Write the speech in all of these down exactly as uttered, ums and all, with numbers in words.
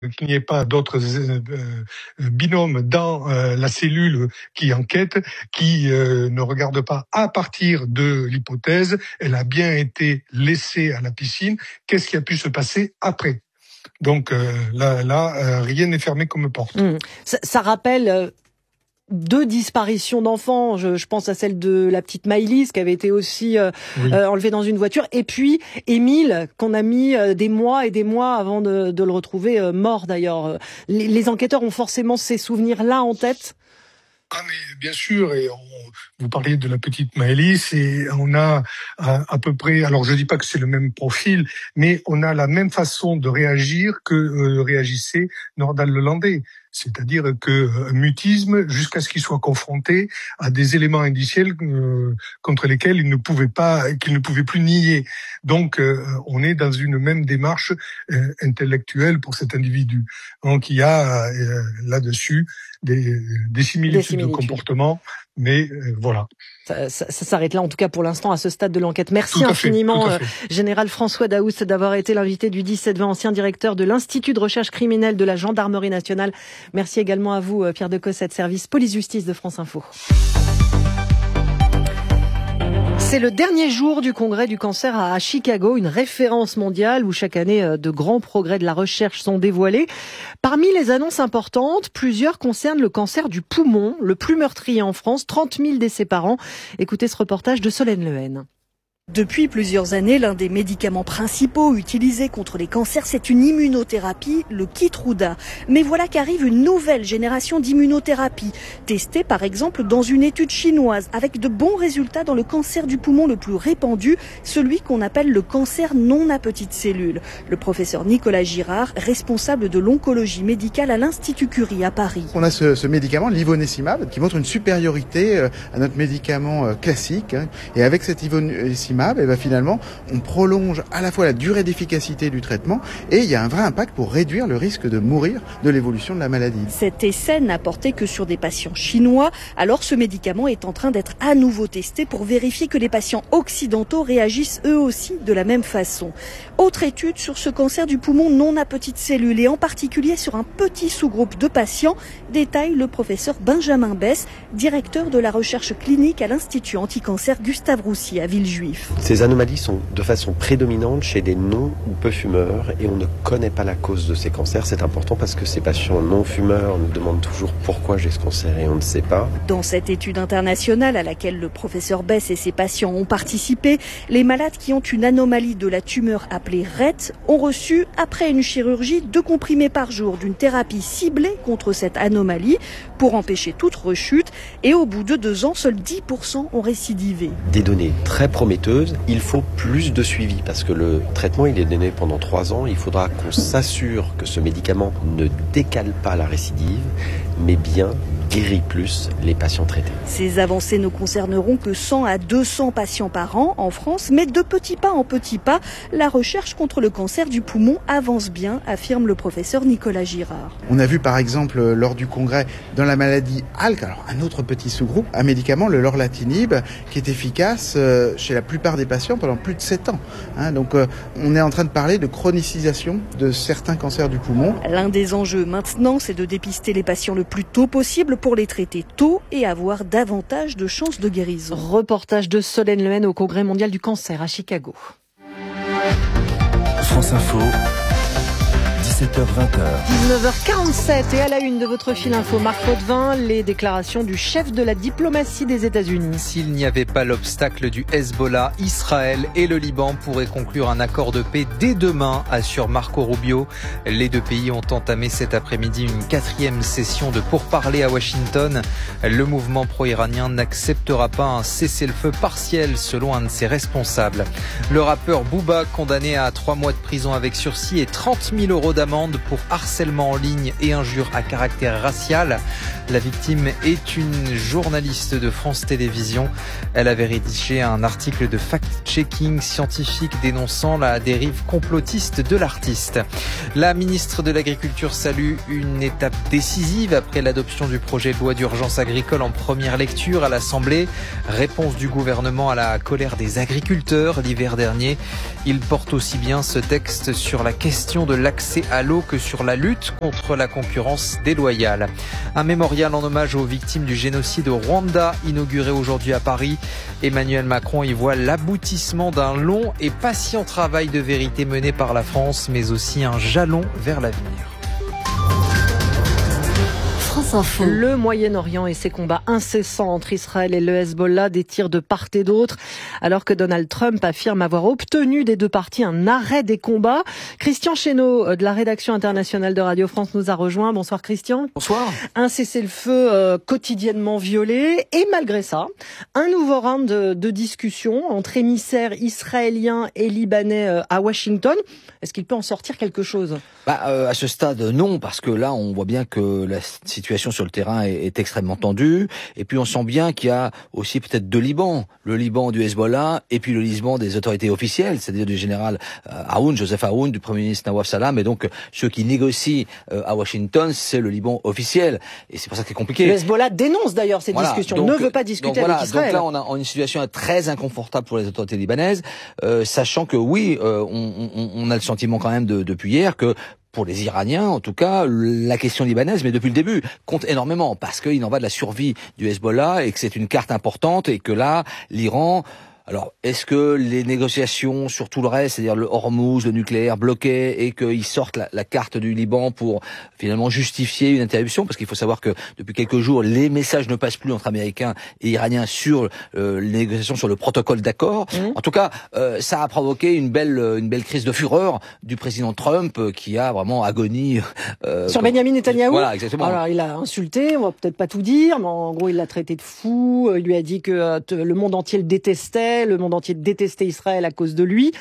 qu'il n'y ait pas d'autres euh, binômes dans euh, la cellule qui enquête, qui euh, ne regarde pas à partir de l'hypothèse, elle a bien été laissée à la piscine, qu'est-ce qui a pu se passer après ? Donc euh, là, là euh, rien n'est fermé comme porte. Mmh. Ça, ça rappelle... Euh... Deux disparitions d'enfants, je, je pense à celle de la petite Maëlys qui avait été aussi euh, oui. euh, enlevée dans une voiture, et puis Émile qu'on a mis euh, des mois et des mois avant de, de le retrouver euh, mort d'ailleurs. Les, les enquêteurs ont forcément ces souvenirs-là en tête. Ah mais bien sûr, et on, vous parliez de la petite Maëlys et on a à, à peu près, alors je dis pas que c'est le même profil, mais on a la même façon de réagir que euh, réagissait Nordal Lelandais. C'est-à-dire que euh, mutisme jusqu'à ce qu'il soit confronté à des éléments indiciels euh, contre lesquels il ne pouvait pas, qu'il ne pouvait plus nier. Donc, euh, on est dans une même démarche euh, intellectuelle pour cet individu. Donc, il y a euh, là-dessus des, des, similitudes des similitudes de comportement, mais euh, voilà. Ça, ça, ça s'arrête là, en tout cas pour l'instant, à ce stade de l'enquête. Merci infiniment, fait, euh, Général François Daoust, d'avoir été l'invité du dix-sept vingt, ancien directeur de l'Institut de recherche criminelle de la Gendarmerie nationale. Merci également à vous, Pierre de Cossette, service police-justice de France Info. C'est le dernier jour du congrès du cancer à Chicago, une référence mondiale où chaque année de grands progrès de la recherche sont dévoilés. Parmi les annonces importantes, plusieurs concernent le cancer du poumon, le plus meurtrier en France, trente mille décès par an. Écoutez ce reportage de Solène Lehen. Depuis plusieurs années, l'un des médicaments principaux utilisés contre les cancers, c'est une immunothérapie, le Keytruda. Mais voilà qu'arrive une nouvelle génération d'immunothérapie, testée par exemple dans une étude chinoise, avec de bons résultats dans le cancer du poumon le plus répandu, celui qu'on appelle le cancer non à petites cellules. Le professeur Nicolas Girard, responsable de l'oncologie médicale à l'Institut Curie à Paris. On a ce, ce médicament, l'ivonescimab, qui montre une supériorité à notre médicament classique. Et avec cet ivonescimab, et ben finalement, on prolonge à la fois la durée d'efficacité du traitement et il y a un vrai impact pour réduire le risque de mourir de l'évolution de la maladie. Cet essai n'a porté que sur des patients chinois. Alors ce médicament est en train d'être à nouveau testé pour vérifier que les patients occidentaux réagissent eux aussi de la même façon. Autre étude sur ce cancer du poumon non à petites cellules et en particulier sur un petit sous-groupe de patients, détaille le professeur Benjamin Besse, directeur de la recherche clinique à l'Institut anti-cancer Gustave Roussy à Villejuif. Ces anomalies sont de façon prédominante chez des non ou peu fumeurs et on ne connaît pas la cause de ces cancers. C'est important parce que ces patients non fumeurs nous demandent toujours pourquoi j'ai ce cancer et on ne sait pas. Dans cette étude internationale à laquelle le professeur Besse et ses patients ont participé, les malades qui ont une anomalie de la tumeur appelée R E T ont reçu, après une chirurgie, deux comprimés par jour d'une thérapie ciblée contre cette anomalie pour empêcher toute rechute et au bout de deux ans, seuls dix pour cent ont récidivé. Des données très prometteuses. Il faut plus de suivi parce que le traitement il est donné pendant trois ans. Il faudra qu'on s'assure que ce médicament ne décale pas la récidive, mais bien guérit plus les patients traités. Ces avancées ne concerneront que cent à deux cents patients par an en France, mais de petits pas en petits pas, la recherche contre le cancer du poumon avance bien, affirme le professeur Nicolas Girard. On a vu par exemple lors du congrès dans la maladie A L K, alors un autre petit sous-groupe, un médicament, le lorlatinib, qui est efficace chez la plupart des patients pendant plus de sept ans. Hein, donc euh, on est en train de parler de chronicisation de certains cancers du poumon. L'un des enjeux maintenant, c'est de dépister les patients le plus tôt possible pour les traiter tôt et avoir davantage de chances de guérison. Reportage de Solène Lehen au Congrès mondial du cancer à Chicago. France Info. dix-sept heures vingt. dix-neuf heures quarante-sept et à la une de votre fil info, Marc Potvin, les déclarations du chef de la diplomatie des États-Unis. S'il n'y avait pas l'obstacle du Hezbollah, Israël et le Liban pourraient conclure un accord de paix dès demain, assure Marco Rubio. Les deux pays ont entamé cet après-midi une quatrième session de pourparlers à Washington. Le mouvement pro-iranien n'acceptera pas un cessez-le-feu partiel, selon un de ses responsables. Le rappeur Booba, condamné à trois mois de prison avec sursis et trente mille euros d'amende pour harcèlement en ligne et injures à caractère racial. La victime est une journaliste de France Télévisions. Elle avait rédigé un article de fact-checking scientifique dénonçant la dérive complotiste de l'artiste. La ministre de l'Agriculture salue une étape décisive après l'adoption du projet de loi d'urgence agricole en première lecture à l'Assemblée. Réponse du gouvernement à la colère des agriculteurs l'hiver dernier. Il porte aussi bien ce texte sur la question de l'accès à à l'eau que sur la lutte contre la concurrence déloyale. Un mémorial en hommage aux victimes du génocide au Rwanda, inauguré aujourd'hui à Paris. Emmanuel Macron y voit l'aboutissement d'un long et patient travail de vérité mené par la France, mais aussi un jalon vers l'avenir. France Info. Le Moyen-Orient et ses combats incessants entre Israël et le Hezbollah, des tirs de part et d'autre, alors que Donald Trump affirme avoir obtenu des deux parties un arrêt des combats. Christian Chesneau de la rédaction internationale de Radio France nous a rejoint. Bonsoir Christian. Bonsoir. Un cessez-le-feu euh, quotidiennement violé et malgré ça, un nouveau round de, de discussion entre émissaires israéliens et libanais euh, à Washington. Est-ce qu'il peut en sortir quelque chose ? Bah, euh, à ce stade, non, parce que là, on voit bien que la situation sur le terrain est, est extrêmement tendue. Et puis, on sent bien qu'il y a aussi peut-être deux Libans. Le Liban du Hezbollah et puis le Liban des autorités officielles, c'est-à-dire du général euh, Aoun, Joseph Aoun, du Premier ministre Nawaf Salam. Et donc, ceux qui négocient euh, à Washington, c'est le Liban officiel. Et c'est pour ça que c'est compliqué. Le Hezbollah dénonce d'ailleurs ces voilà, discussions, donc, ne veut pas discuter donc, voilà, avec Israël. Donc là, on a, on a une situation très inconfortable pour les autorités libanaises, euh, sachant que oui, euh, on, on, on a le sentiment quand même de, depuis hier que pour les Iraniens, en tout cas, la question libanaise, mais depuis le début, compte énormément, parce qu'il en va de la survie du Hezbollah et que c'est une carte importante et que là, l'Iran... Alors, est-ce que les négociations sur tout le reste, c'est-à-dire le Hormuz, le nucléaire bloqué, et qu'ils sortent la, la carte du Liban pour finalement justifier une interruption? Parce qu'il faut savoir que depuis quelques jours, les messages ne passent plus entre Américains et Iraniens sur euh, les négociations sur le protocole d'accord. Mmh. En tout cas, euh, ça a provoqué une belle, une belle crise de fureur du président Trump euh, qui a vraiment agonie euh, sur comme... Benjamin Netanyahou. Voilà, exactement. Alors, il a insulté, on va peut-être pas tout dire, mais en gros, il l'a traité de fou. Il lui a dit que euh, le monde entier le détestait. Le monde entier détestait Israël à cause de lui.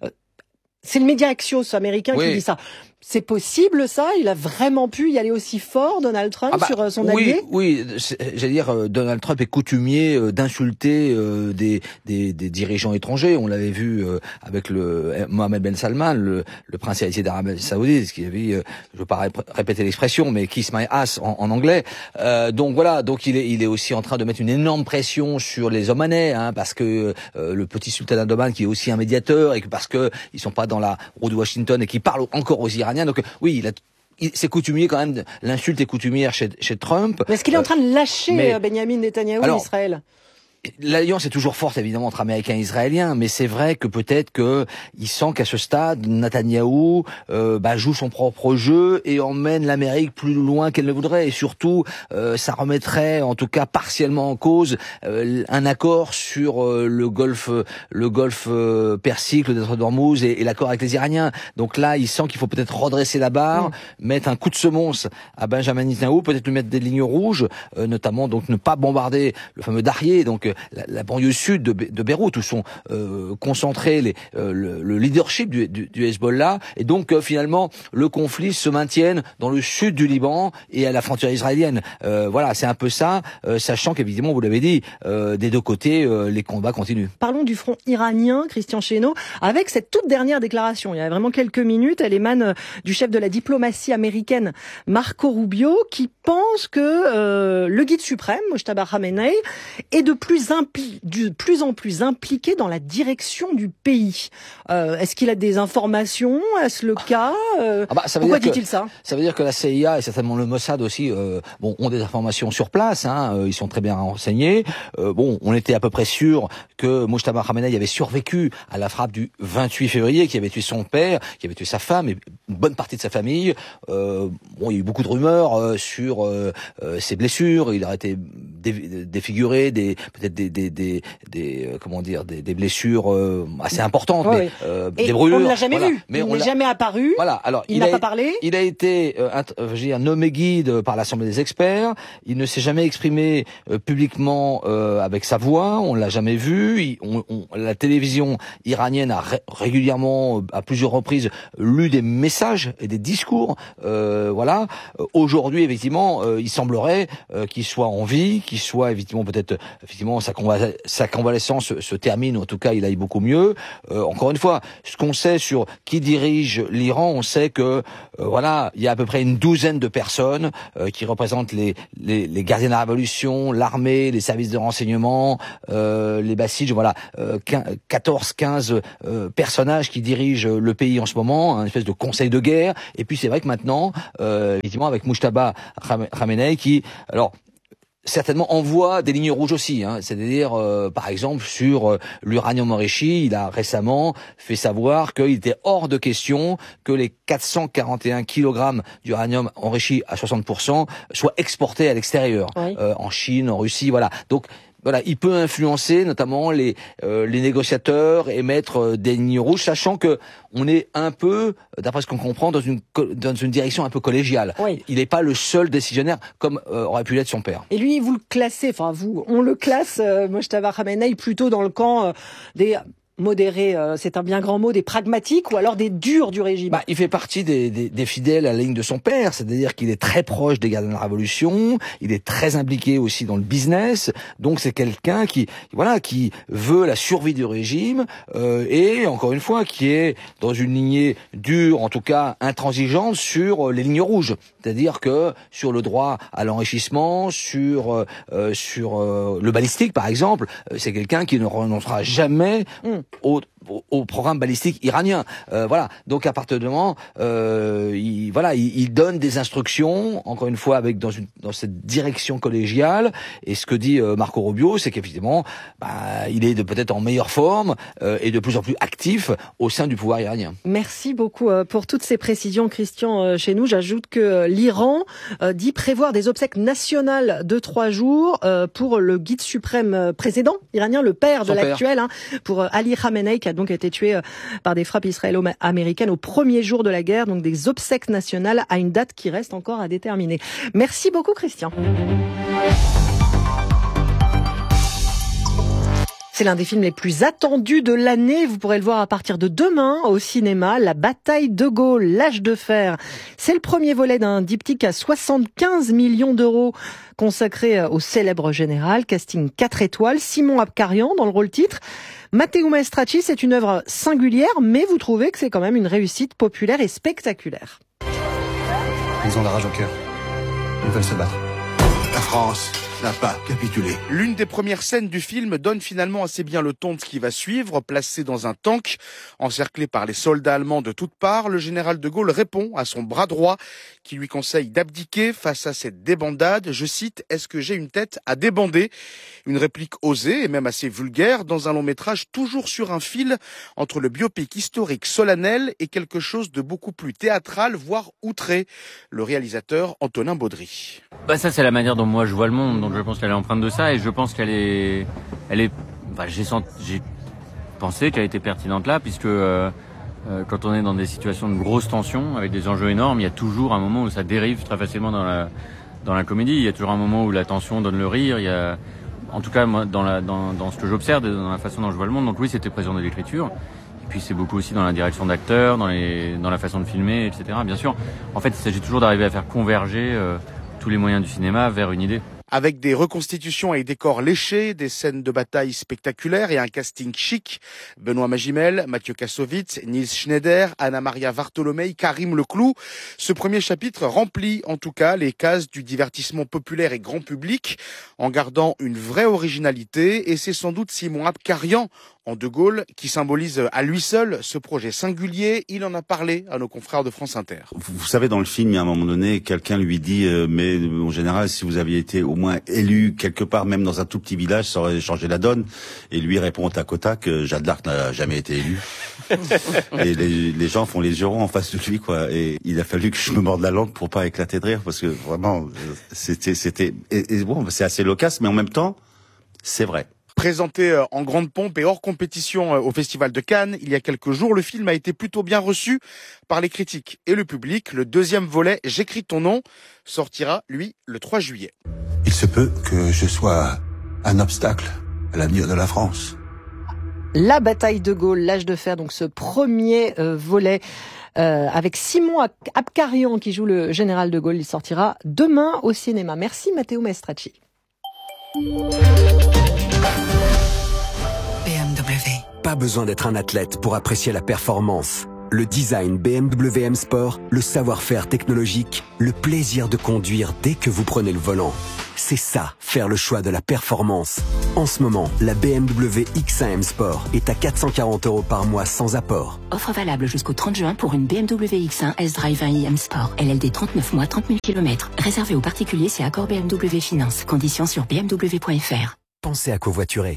C'est le média Axios américain oui. qui dit ça. C'est possible ça? Il a vraiment pu y aller aussi fort, Donald Trump, ah bah, sur son allié? Oui, oui. J'allais dire, Donald Trump est coutumier d'insulter euh, des, des, des dirigeants étrangers. On l'avait vu euh, avec le Mohammed Ben Salman, le, le prince héritier d'Arabie Saoudite, qui avait, euh, je ne veux pas répéter l'expression, mais kiss my ass en, en anglais. Euh, donc voilà, donc il est, il est aussi en train de mettre une énorme pression sur les Omanais, hein, parce que euh, le petit sultan d'Oman qui est aussi un médiateur et que parce que ils sont pas dans la roue de Washington et qui parlent encore aux Iraniens. Donc oui, il a c'est coutumier quand même, l'insulte est coutumière chez, chez Trump. Mais est-ce qu'il est en train de lâcher mais, Benjamin Netanyahou en Israël? L'alliance est toujours forte évidemment entre Américains et Israéliens, mais c'est vrai que peut-être que il sent qu'à ce stade, Netanyahou euh, bah, joue son propre jeu et emmène l'Amérique plus loin qu'elle ne voudrait. Et surtout, euh, ça remettrait, en tout cas partiellement en cause, euh, un accord sur euh, le golfe, le golfe euh, Persique, le détroit d'Ormuz et, et l'accord avec les Iraniens. Donc là, il sent qu'il faut peut-être redresser la barre, mmh. mettre un coup de semonce à Benjamin Netanyahou, peut-être lui mettre des lignes rouges, euh, notamment donc ne pas bombarder le fameux Darrier, donc La, la banlieue sud de, de Beyrouth où sont euh, concentrés les, euh, le, le leadership du, du, du Hezbollah et donc euh, finalement le conflit se maintienne dans le sud du Liban et à la frontière israélienne. Euh, voilà, c'est un peu ça, euh, sachant qu'évidemment, vous l'avez dit, euh, des deux côtés, euh, les combats continuent. Parlons du front iranien, Christian Chesneau, avec cette toute dernière déclaration. Il y a vraiment quelques minutes, elle émane du chef de la diplomatie américaine, Marco Rubio, qui pense que euh, le guide suprême, Mojtaba Khamenei, est de plus Impli- de plus en plus impliqué dans la direction du pays. Euh, est-ce qu'il a des informations? Est-ce le cas? euh, ah bah, ça veut Pourquoi dire dit-il que, ça Ça veut dire que la C I A et certainement le Mossad aussi euh, bon, ont des informations sur place. Hein, euh, ils sont très bien renseignés. Euh, bon, on était à peu près sûr que Mojtaba Khamenei avait survécu à la frappe du vingt-huit février, qui avait tué son père, qui avait tué sa femme et une bonne partie de sa famille. Euh, bon, il y a eu beaucoup de rumeurs euh, sur euh, euh, ses blessures. Il aurait été dé- défiguré, des peut-être des des des, des euh, comment dire des, des blessures euh, assez importantes, oui, mais, oui. Euh, et des brûlures. On ne l'a jamais voilà. vu. Mais il on n'est l'a... jamais apparu. Voilà. Alors il, il n'a a, pas parlé. Il a été euh, euh, je veux dire, nommé guide par l'Assemblée des experts. Il ne s'est jamais exprimé euh, publiquement euh, avec sa voix. On l'a jamais vu. Il, on, on, la télévision iranienne a ré- régulièrement, à plusieurs reprises, lu des messages et des discours. Euh, voilà. Aujourd'hui, effectivement, euh, il semblerait euh, qu'il soit en vie, qu'il soit effectivement peut-être effectivement effectivement sa, conva- sa convalescence se, se termine, en tout cas il aille beaucoup mieux. Euh, encore une fois, ce qu'on sait sur qui dirige l'Iran, on sait que euh, voilà, il y a à peu près une douzaine de personnes euh, qui représentent les, les, les gardiens de la révolution, l'armée, les services de renseignement, euh, les Bassidj, voilà, euh, quatorze, quinze euh, personnages qui dirigent le pays en ce moment, un espèce de conseil de guerre. Et puis c'est vrai que maintenant, euh, effectivement, avec Mujtaba Khamenei qui, alors, certainement envoie des lignes rouges aussi, hein. C'est-à-dire, euh, par exemple, sur euh, l'uranium enrichi, il a récemment fait savoir qu'il était hors de question que les quatre cent quarante et un kilogrammes d'uranium enrichi à soixante pour cent soient exportés à l'extérieur, oui. euh, en Chine, en Russie, voilà. Donc, voilà, il peut influencer notamment les euh, les négociateurs et mettre euh, des lignes rouges, sachant que on est un peu, d'après ce qu'on comprend, dans une dans une direction un peu collégiale. Oui. Il n'est pas le seul décisionnaire comme euh, aurait pu l'être son père. Et lui, vous le classez, enfin vous, on le classe, euh, Mojtaba Khamenei, plutôt dans le camp euh, des modérés, euh, c'est un bien grand mot, des pragmatiques ou alors des durs du régime. Bah, il fait partie des, des, des fidèles à la ligne de son père, c'est-à-dire qu'il est très proche des gardiens de la Révolution, il est très impliqué aussi dans le business, donc c'est quelqu'un qui, voilà, qui veut la survie du régime euh, et encore une fois qui est dans une lignée dure, en tout cas intransigeante sur les lignes rouges, c'est-à-dire que sur le droit à l'enrichissement, sur euh, sur euh, le balistique par exemple, euh, c'est quelqu'un qui ne renoncera jamais mmh. Au, au programme balistique iranien, euh, voilà. Donc à partir de moment, euh, il, voilà, il, il donne des instructions, encore une fois avec dans une dans cette direction collégiale. Et ce que dit euh, Marco Rubio, c'est qu'effectivement, bah, il est de peut-être en meilleure forme euh, et de plus en plus actif au sein du pouvoir iranien. Merci beaucoup euh, pour toutes ces précisions, Christian. Euh, chez nous, j'ajoute que euh, l'Iran euh, dit prévoir des obsèques nationales de trois jours euh, pour le guide suprême euh, président iranien, le père de Son l'actuel, père. Hein, pour euh, Ali Khamenei, qui a donc été tué par des frappes israélo-américaines au premier jour de la guerre, donc des obsèques nationales à une date qui reste encore à déterminer. Merci beaucoup, Christian. C'est l'un des films les plus attendus de l'année. Vous pourrez le voir à partir de demain au cinéma. La bataille de Gaulle, l'âge de fer. C'est le premier volet d'un diptyque à soixante-quinze millions d'euros consacré au célèbre général. Casting quatre étoiles. Simon Abkarian dans le rôle titre. Matteo Maestracci, c'est une œuvre singulière, mais vous trouvez que c'est quand même une réussite populaire et spectaculaire. Ils ont la rage au cœur. Ils veulent se battre. La France n'a pas capitulé. L'une des premières scènes du film donne finalement assez bien le ton de ce qui va suivre. Placé dans un tank, encerclé par les soldats allemands de toutes parts, le général de Gaulle répond à son bras droit qui lui conseille d'abdiquer face à cette débandade. Je cite, « Est-ce que j'ai une tête à débander ?» Une réplique osée et même assez vulgaire dans un long métrage toujours sur un fil entre le biopic historique solennel et quelque chose de beaucoup plus théâtral, voire outré. Le réalisateur Antonin Baudry. Bah ça c'est la manière dont moi je vois le monde, donc je pense qu'elle est empreinte de ça et je pense qu'elle est, elle est, bah, j'ai senti, j'ai pensé qu'elle était pertinente là puisque euh, euh, quand on est dans des situations de grosse tension avec des enjeux énormes, il y a toujours un moment où ça dérive très facilement dans la dans la comédie. Il y a toujours un moment où la tension donne le rire. Il y a, en tout cas moi dans la dans, dans ce que j'observe, dans la façon dont je vois le monde. Donc oui, c'était présent dans l'écriture. Et puis c'est beaucoup aussi dans la direction d'acteurs, dans les dans la façon de filmer, et cetera. Bien sûr, en fait, il s'agit toujours d'arriver à faire converger euh, tous les moyens du cinéma vers une idée. Avec des reconstitutions et décors léchés, des scènes de bataille spectaculaires et un casting chic, Benoît Magimel, Mathieu Kassovitz, Nils Schneider, Anna Maria Vartolomei, Karim Leclou. Ce premier chapitre remplit en tout cas les cases du divertissement populaire et grand public en gardant une vraie originalité et c'est sans doute Simon Abkarian en De Gaulle qui symbolise à lui seul ce projet singulier. Il en a parlé à nos confrères de France Inter. Vous, vous savez, dans le film, il y a un moment donné, quelqu'un lui dit euh, mais en général, si vous aviez été au moins élu quelque part, même dans un tout petit village, ça aurait changé la donne. Et lui répond au tac au tac que Jeanne d'Arc n'a jamais été élue. Et les, les gens font les yeux ronds en face de lui, quoi. Et il a fallu que je me morde la langue pour pas éclater de rire, parce que vraiment, c'était, c'était, et, et bon, c'est assez loquace, mais en même temps, c'est vrai. Présenté en grande pompe et hors compétition au Festival de Cannes, il y a quelques jours, le film a été plutôt bien reçu par les critiques et le public. Le deuxième volet, J'écris ton nom, sortira, lui, le trois juillet. Il se peut que je sois un obstacle à l'avenir de la France. La bataille de Gaulle, l'âge de fer, donc ce premier euh, volet euh, avec Simon Abkarian qui joue le général de Gaulle, il sortira demain au cinéma. Merci Matteo Maestracci. B M W. Pas besoin d'être un athlète pour apprécier la performance. Le design B M W M Sport, le savoir-faire technologique, le plaisir de conduire dès que vous prenez le volant. C'est ça, faire le choix de la performance. En ce moment, la B M W X un M Sport est à quatre cent quarante euros par mois sans apport. Offre valable jusqu'au trente juin pour une B M W X un S-Drive un i M Sport. L L D trente-neuf mois, trente mille kilomètres. Réservé aux particuliers, c'est accord B M W Finance. Conditions sur b m w point f r. Pensez à covoiturer.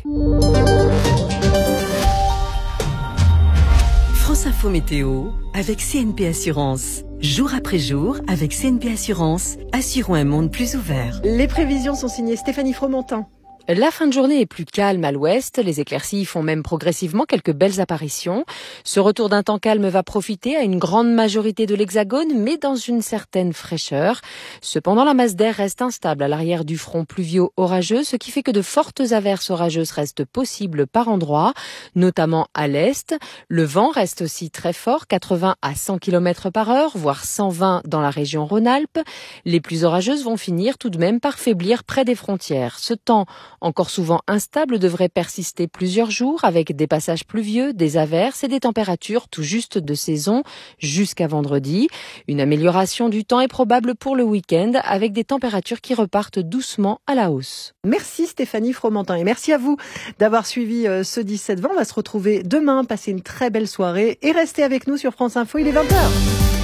France Info Météo avec C N P Assurance. Jour après jour, avec C N P Assurance, assurons un monde plus ouvert. Les prévisions sont signées Stéphanie Fromentin. La fin de journée est plus calme à l'ouest. Les éclaircies font même progressivement quelques belles apparitions. Ce retour d'un temps calme va profiter à une grande majorité de l'Hexagone, mais dans une certaine fraîcheur. Cependant, la masse d'air reste instable à l'arrière du front pluvio-orageux, ce qui fait que de fortes averses orageuses restent possibles par endroits, notamment à l'est. Le vent reste aussi très fort, quatre-vingts à cent kilomètres par heure, voire cent vingt dans la région Rhône-Alpes. Les pluies orageuses vont finir tout de même par faiblir près des frontières. Ce temps encore souvent instable devrait persister plusieurs jours avec des passages pluvieux, des averses et des températures tout juste de saison jusqu'à vendredi. Une amélioration du temps est probable pour le week-end avec des températures qui repartent doucement à la hausse. Merci Stéphanie Fromentin et merci à vous d'avoir suivi ce dix-sept vingt. On va se retrouver demain, passer une très belle soirée et restez avec nous sur France Info, il est vingt heures.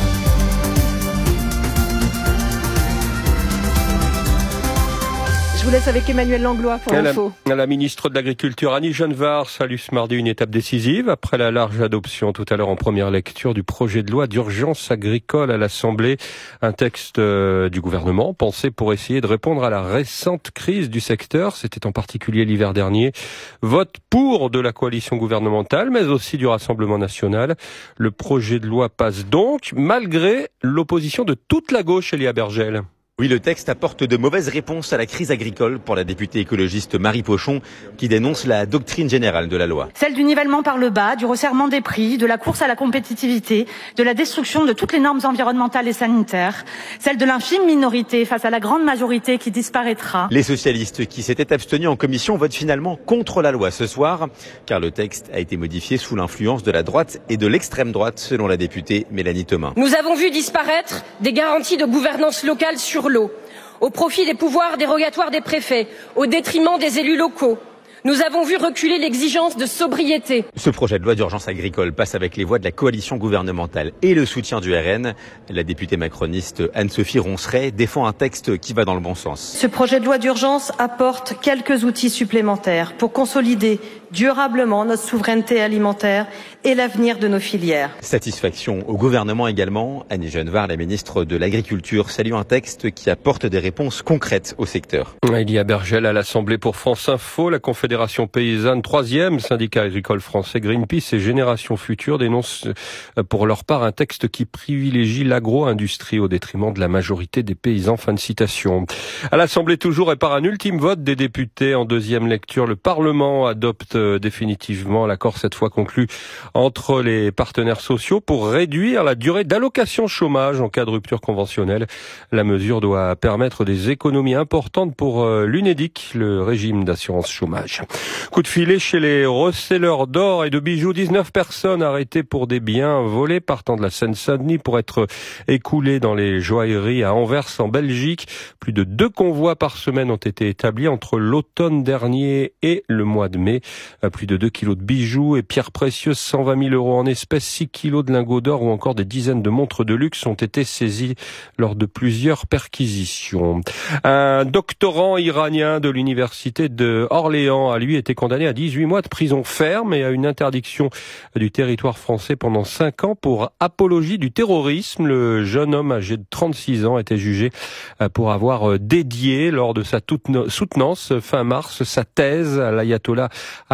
Je vous laisse avec Emmanuel Langlois pour l'info. La, la ministre de l'Agriculture, Annie Genevard, salue ce mardi une étape décisive après la large adoption tout à l'heure en première lecture du projet de loi d'urgence agricole à l'Assemblée. Un texte euh, du gouvernement pensé pour essayer de répondre à la récente crise du secteur. C'était en particulier l'hiver dernier. Vote pour de la coalition gouvernementale, mais aussi du Rassemblement national. Le projet de loi passe donc, malgré l'opposition de toute la gauche, Elia Bergel. Oui, le texte apporte de mauvaises réponses à la crise agricole pour la députée écologiste Marie Pochon, qui dénonce la doctrine générale de la loi. Celle du nivellement par le bas, du resserrement des prix, de la course à la compétitivité, de la destruction de toutes les normes environnementales et sanitaires, celle de l'infime minorité face à la grande majorité qui disparaîtra. Les socialistes qui s'étaient abstenus en commission votent finalement contre la loi ce soir, car le texte a été modifié sous l'influence de la droite et de l'extrême droite, selon la députée Mélanie Thomas. Nous avons vu disparaître des garanties de gouvernance locale sur l'eau, au profit des pouvoirs dérogatoires des préfets, au détriment des élus locaux. Nous avons vu reculer l'exigence de sobriété. Ce projet de loi d'urgence agricole passe avec les voix de la coalition gouvernementale et le soutien du R N. La députée macroniste Anne-Sophie Ronceret défend un texte qui va dans le bon sens. Ce projet de loi d'urgence apporte quelques outils supplémentaires pour consolider durablement notre souveraineté alimentaire et l'avenir de nos filières. Satisfaction au gouvernement également. Annie Genevard, la ministre de l'Agriculture, salue un texte qui apporte des réponses concrètes au secteur. Elia Bergel à l'Assemblée pour France Info. La Confédération paysanne, troisième syndicat agricole français, Greenpeace et Génération Future dénoncent pour leur part un texte qui privilégie l'agro-industrie au détriment de la majorité des paysans. Fin de citation. À l'Assemblée toujours et par un ultime vote des députés en deuxième lecture, le Parlement adopte définitivement l'accord cette fois conclu entre les partenaires sociaux pour réduire la durée d'allocation chômage en cas de rupture conventionnelle. La mesure doit permettre des économies importantes pour l'UNEDIC, le régime d'assurance chômage. Coup de filet chez les receleurs d'or et de bijoux. dix-neuf personnes arrêtées pour des biens volés partant de la Seine-Saint-Denis pour être écoulés dans les joailleries à Anvers en Belgique. Plus de deux convois par semaine ont été établis entre l'automne dernier et le mois de mai. Plus de deux kilos de bijoux et pierres précieuses, cent vingt mille euros en espèces, six kilos de lingots d'or ou encore des dizaines de montres de luxe ont été saisis lors de plusieurs perquisitions. Un doctorant iranien de l'université de Orléans a lui été condamné à dix-huit mois de prison ferme et à une interdiction du territoire français pendant cinq ans pour apologie du terrorisme. Le jeune homme âgé de trente-six ans était jugé pour avoir dédié lors de sa soutenance fin mars sa thèse à l'ayatollah Ali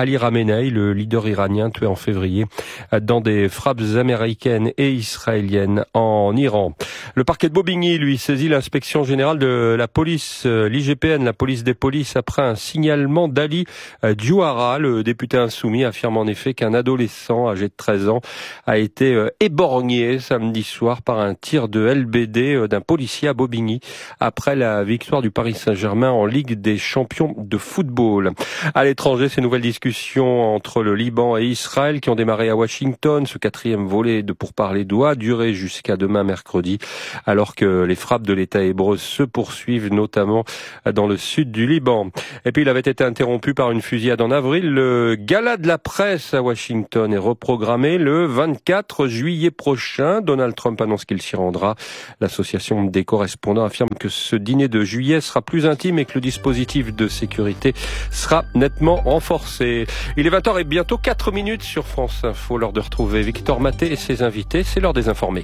Ali Khamenei, le leader iranien tué en février dans des frappes américaines et israéliennes en Iran. Le parquet de Bobigny, lui, saisit l'inspection générale de la police, l'I G P N, la police des polices, après un signalement d'Ali Diouara. Le député insoumis affirme en effet qu'un adolescent âgé de treize ans a été éborgné samedi soir par un tir de L B D d'un policier à Bobigny après la victoire du Paris Saint-Germain en Ligue des champions de football. À l'étranger, ces nouvelles discussions entre le Liban et Israël qui ont démarré à Washington. Ce quatrième volet de pourparlers doit durer jusqu'à demain mercredi, alors que les frappes de l'État hébreu se poursuivent, notamment dans le sud du Liban. Et puis, il avait été interrompu par une fusillade en avril. Le gala de la presse à Washington est reprogrammé le vingt-quatre juillet prochain. Donald Trump annonce qu'il s'y rendra. L'association des correspondants affirme que ce dîner de juillet sera plus intime et que le dispositif de sécurité sera nettement renforcé. Il est vingt heures et bientôt quatre minutes sur France Info. L'heure de retrouver Victor Maté et ses invités. C'est l'heure des informés.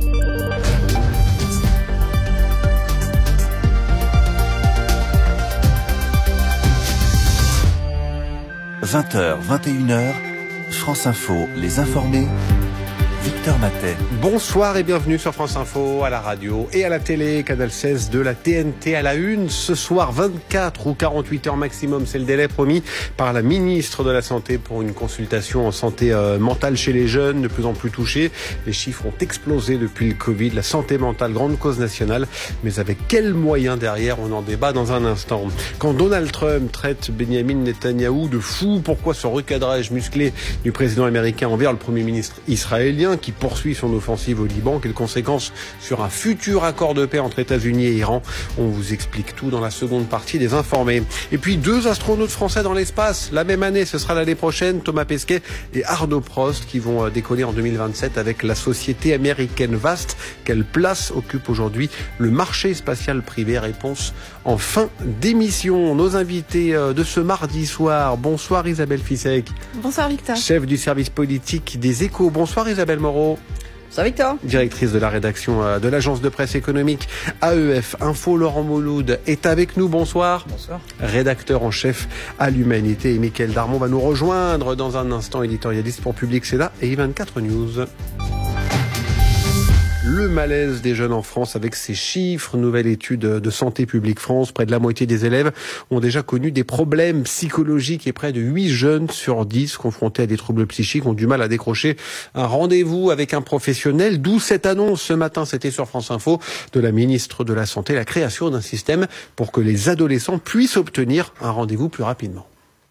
vingt heures, vingt et une heures, France Info, les informés. Victor Matet. Bonsoir et bienvenue sur France Info, à la radio et à la télé, Canal seize de la T N T à la une. Ce soir, vingt-quatre ou quarante-huit heures maximum, c'est le délai promis par la ministre de la Santé pour une consultation en santé euh, mentale chez les jeunes, de plus en plus touchés. Les chiffres ont explosé depuis le Covid. La santé mentale, grande cause nationale, mais avec quels moyens derrière, on en débat dans un instant. Quand Donald Trump traite Benjamin Netanyahou de fou, pourquoi ce recadrage musclé du président américain envers le Premier ministre israélien qui poursuit son offensive au Liban? Quelles conséquences sur un futur accord de paix entre États-Unis et Iran? On vous explique tout dans la seconde partie des informés. Et puis deux astronautes français dans l'espace la même année, ce sera l'année prochaine, Thomas Pesquet et Arnaud Prost qui vont décoller en deux mille vingt-sept avec la société américaine Vast. Quelle place occupe aujourd'hui le marché spatial privé? Réponse en fin d'émission. Nos invités de ce mardi soir. Bonsoir Isabelle Fissek. Bonsoir Victor. Chef du service politique des Échos. Bonsoir Isabelle Moreau. Bonsoir Victor. Directrice de la rédaction de l'agence de presse économique A E F Info, Laurent Mouloud est avec nous. Bonsoir. Bonsoir. Rédacteur en chef à l'Humanité. Et Mickaël Darmon va nous rejoindre dans un instant, éditorialiste pour Public Sénat et I vingt-quatre News. Le malaise des jeunes en France avec ces chiffres. Nouvelle étude de Santé publique France. Près de la moitié des élèves ont déjà connu des problèmes psychologiques et près de huit jeunes sur dix confrontés à des troubles psychiques ont du mal à décrocher un rendez-vous avec un professionnel. D'où cette annonce ce matin, c'était sur France Info, de la ministre de la Santé, la création d'un système pour que les adolescents puissent obtenir un rendez-vous plus rapidement.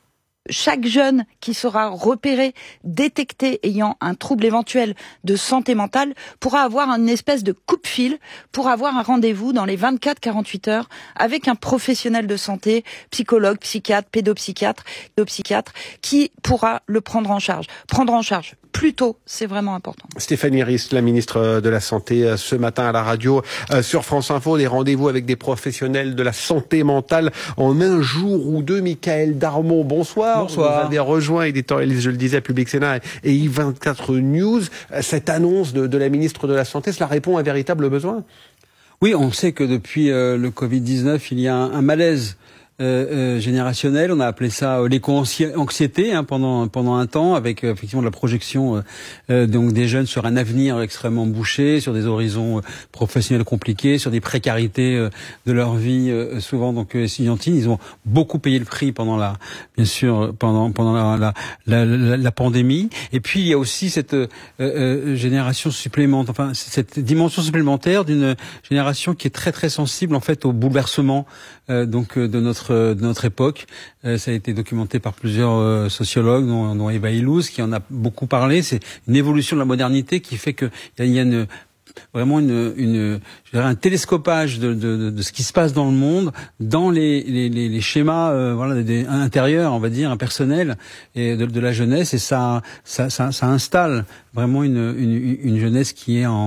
Chaque jeune qui sera repéré, détecté ayant un trouble éventuel de santé mentale pourra avoir une espèce de coupe-fil pour avoir un rendez-vous dans les vingt-quatre à quarante-huit heures avec un professionnel de santé, psychologue, psychiatre, pédopsychiatre, pédopsychiatre, qui pourra le prendre en charge. Prendre en charge plus tôt, c'est vraiment important. Stéphanie Rist, la ministre de la Santé, ce matin à la radio sur France Info, des rendez-vous avec des professionnels de la santé mentale en un jour ou deux. Mickaël Darmon, bonsoir. Bonsoir. Vous avez rejoint, éditorialiste, je le disais, à Public Sénat et I vingt-quatre News. Cette annonce de, de la ministre de la Santé, cela répond à un véritable besoin? Oui, on sait que depuis euh, le Covid dix-neuf, il y a un, un malaise Euh, euh, générationnel, on a appelé ça euh, l'éco-anxiété hein, pendant pendant un temps, avec euh, effectivement la projection euh, euh, donc des jeunes sur un avenir extrêmement bouché, sur des horizons euh, professionnels compliqués, sur des précarités euh, de leur vie euh, souvent donc euh, estudiantine. Ils ont beaucoup payé le prix pendant la, bien sûr pendant pendant la la, la, la, la pandémie. Et puis il y a aussi cette euh, euh, génération supplémentaire, enfin cette dimension supplémentaire d'une génération qui est très très sensible en fait au bouleversement euh, donc euh, de notre de notre époque. Euh, ça a été documenté par plusieurs euh, sociologues, dont, dont Eva Illouz, qui en a beaucoup parlé. C'est une évolution de la modernité qui fait que il y, y a une vraiment une, une je dirais un télescopage de, de, de ce qui se passe dans le monde, dans les, les, les, les schémas euh, voilà des, intérieurs, on va dire, impersonnels et de, de la jeunesse, et ça, ça, ça, ça installe vraiment une, une, une jeunesse qui est en,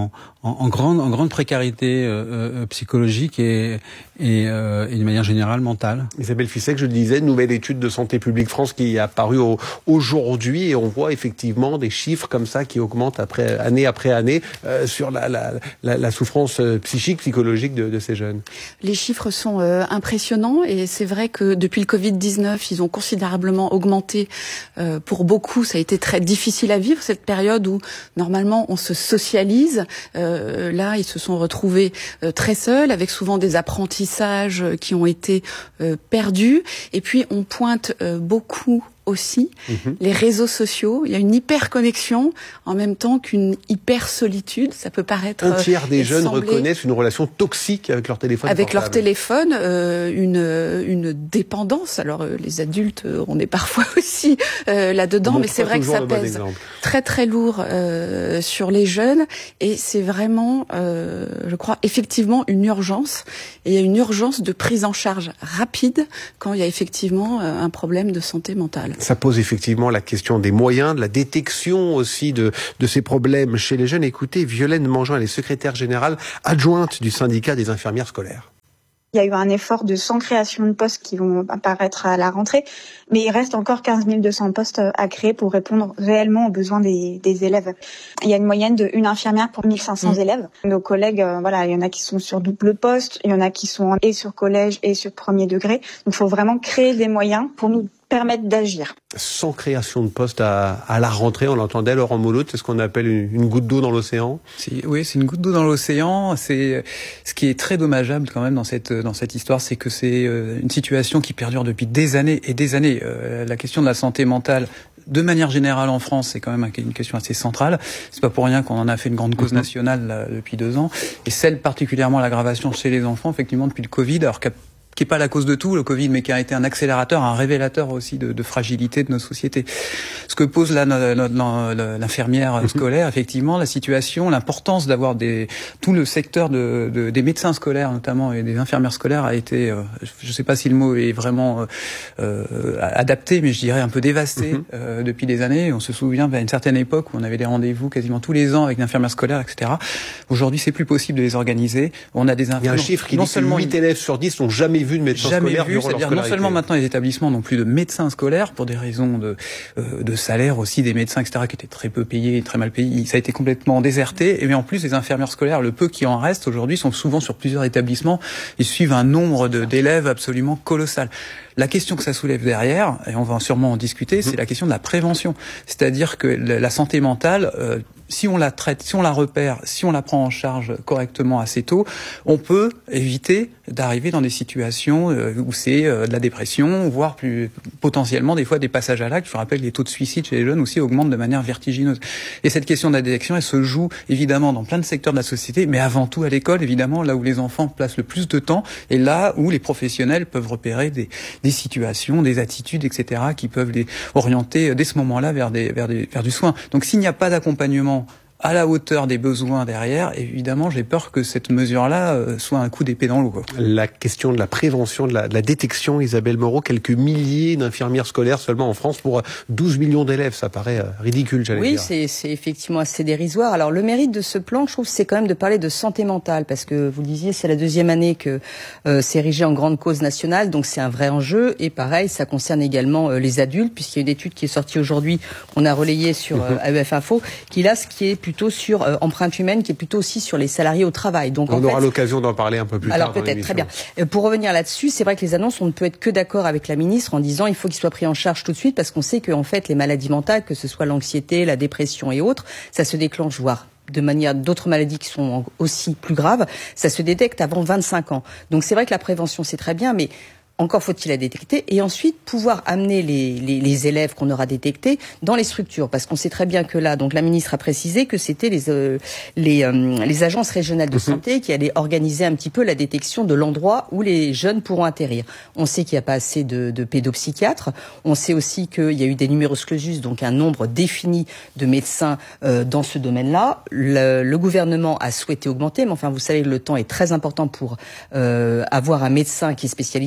en, en grande, en grande précarité euh, euh, psychologique et, et, euh, et de manière générale mentale. Isabelle Fissek, je le disais, nouvelle étude de Santé publique France qui est apparue au, aujourd'hui et on voit effectivement des chiffres comme ça qui augmentent après, année après année euh, sur la, la, la, la souffrance psychique, psychologique de, de ces jeunes. Les chiffres sont euh, impressionnants et c'est vrai que depuis le covid dix-neuf, ils ont considérablement augmenté. Euh, pour beaucoup, ça a été très difficile à vivre, cette période où normalement on se socialise. Euh, là, ils se sont retrouvés euh, très seuls, avec souvent des apprentissages qui ont été euh, perdus. Et puis, on pointe euh, beaucoup aussi mmh. les réseaux sociaux. Il y a une hyper-connexion en même temps qu'une hyper-solitude. Ça peut paraître... Un tiers des jeunes sembler... reconnaissent une relation toxique avec leur téléphone Avec portable. leur téléphone, euh, une, une dépendance. Alors, euh, les adultes, euh, on est parfois aussi euh, là-dedans, mais c'est vrai que ça pèse bon très très lourd euh, sur les jeunes. Et c'est vraiment, euh, je crois, effectivement une urgence. Et il y a une urgence de prise en charge rapide quand il y a effectivement euh, un problème de santé mentale. Ça pose effectivement la question des moyens, de la détection aussi de, de ces problèmes chez les jeunes. Écoutez, Violaine Mangeant, elle est secrétaire générale adjointe du syndicat des infirmières scolaires. Il y a eu un effort de cent créations de postes qui vont apparaître à la rentrée, mais il reste encore quinze mille deux cents postes à créer pour répondre réellement aux besoins des, des élèves. Il y a une moyenne de une infirmière pour mille cinq cents mmh. élèves. Nos collègues, euh, voilà, il y en a qui sont sur double poste, il y en a qui sont et sur collège et sur premier degré. Donc il faut vraiment créer des moyens pour nous permettre d'agir. Sans création de postes à, à la rentrée, on l'entendait, Laurent Mouloud, c'est ce qu'on appelle une, une goutte d'eau dans l'océan. Si, oui, c'est une goutte d'eau dans l'océan. C'est ce qui est très dommageable quand même dans cette dans cette histoire, c'est que c'est une situation qui perdure depuis des années et des années. Euh, la question de la santé mentale, de manière générale en France, c'est quand même une question assez centrale. C'est pas pour rien qu'on en a fait une grande cause nationale là, depuis deux ans. Et celle particulièrement l'aggravation chez les enfants, effectivement, depuis le Covid, alors qu'à qui n'est pas la cause de tout, le Covid, mais qui a été un accélérateur, un révélateur aussi de, de fragilité de nos sociétés. Ce que pose là l'infirmière scolaire, effectivement, la situation, l'importance d'avoir des tout le secteur de, de, des médecins scolaires notamment et des infirmières scolaires a été, euh, je ne sais pas si le mot est vraiment euh, adapté, mais je dirais un peu dévasté mm-hmm. euh, depuis des années. On se souvient à une certaine époque où on avait des rendez-vous quasiment tous les ans avec une infirmière scolaire, et cetera. Aujourd'hui, c'est plus possible de les organiser. On a des infirmières. Il y a un chiffre qui non dit seulement que huit élèves sur dix n'ont jamais vu de médecin jamais scolaire vu, c'est-à-dire non seulement maintenant les établissements n'ont plus de médecins scolaires pour des raisons de, euh, de salaire aussi des médecins, et cetera, qui étaient très peu payés, très mal payés. Ça a été complètement déserté. Et en plus, les infirmières scolaires, le peu qui en reste aujourd'hui, sont souvent sur plusieurs établissements. Ils suivent un nombre de, d'élèves absolument colossal. La question que ça soulève derrière, et on va sûrement en discuter, mmh. c'est la question de la prévention. C'est-à-dire que la santé mentale, euh, si on la traite, si on la repère, si on la prend en charge correctement assez tôt, on peut éviter d'arriver dans des situations euh, où c'est euh, de la dépression, voire plus potentiellement des fois des passages à l'acte. Je rappelle que les taux de suicide chez les jeunes aussi augmentent de manière vertigineuse. Et cette question de la détection, elle se joue évidemment dans plein de secteurs de la société, mais avant tout à l'école, évidemment, là où les enfants passent le plus de temps, et là où les professionnels peuvent repérer des, des situations, des attitudes, et cetera, qui peuvent les orienter dès ce moment-là vers, des, vers, des, vers du soin. Donc s'il n'y a pas d'accompagnement à la hauteur des besoins derrière, évidemment, j'ai peur que cette mesure-là euh, soit un coup d'épée dans l'eau. Quoi. La question de la prévention, de la, de la détection, Isabelle Moreau, quelques milliers d'infirmières scolaires seulement en France pour douze millions d'élèves, ça paraît euh, ridicule, j'allais oui, dire. Oui, c'est, c'est effectivement assez dérisoire. Alors, le mérite de ce plan, je trouve, c'est quand même de parler de santé mentale, parce que, vous le disiez, c'est la deuxième année que euh, c'est érigé en grande cause nationale, donc c'est un vrai enjeu, et pareil, ça concerne également euh, les adultes, puisqu'il y a une étude qui est sortie aujourd'hui, on a relayé sur euh, A E F Info, qui là, ce qui est plutôt sur euh, empreinte humaine, qui est plutôt aussi sur les salariés au travail. Donc, on en aura fait, l'occasion d'en parler un peu plus alors tard. Alors peut-être, très bien. Euh, pour revenir là-dessus, c'est vrai que les annonces, on ne peut être que d'accord avec la ministre en disant il faut qu'ils soient pris en charge tout de suite, parce qu'on sait qu'en fait, les maladies mentales, que ce soit l'anxiété, la dépression et autres, ça se déclenche, voire de manière d'autres maladies qui sont aussi plus graves, ça se détecte avant vingt-cinq ans. Donc c'est vrai que la prévention, c'est très bien, mais encore faut-il la détecter et ensuite pouvoir amener les, les, les élèves qu'on aura détectés dans les structures, parce qu'on sait très bien que là, donc la ministre a précisé que c'était les euh, les, euh, les agences régionales de santé qui allaient organiser un petit peu la détection de l'endroit où les jeunes pourront atterrir. On sait qu'il n'y a pas assez de, de pédopsychiatres, on sait aussi qu'il y a eu des numerus clausus, donc un nombre défini de médecins euh, dans ce domaine-là. Le, le gouvernement a souhaité augmenter, mais enfin vous savez, le temps est très important pour euh, avoir un médecin qui est spécialisé et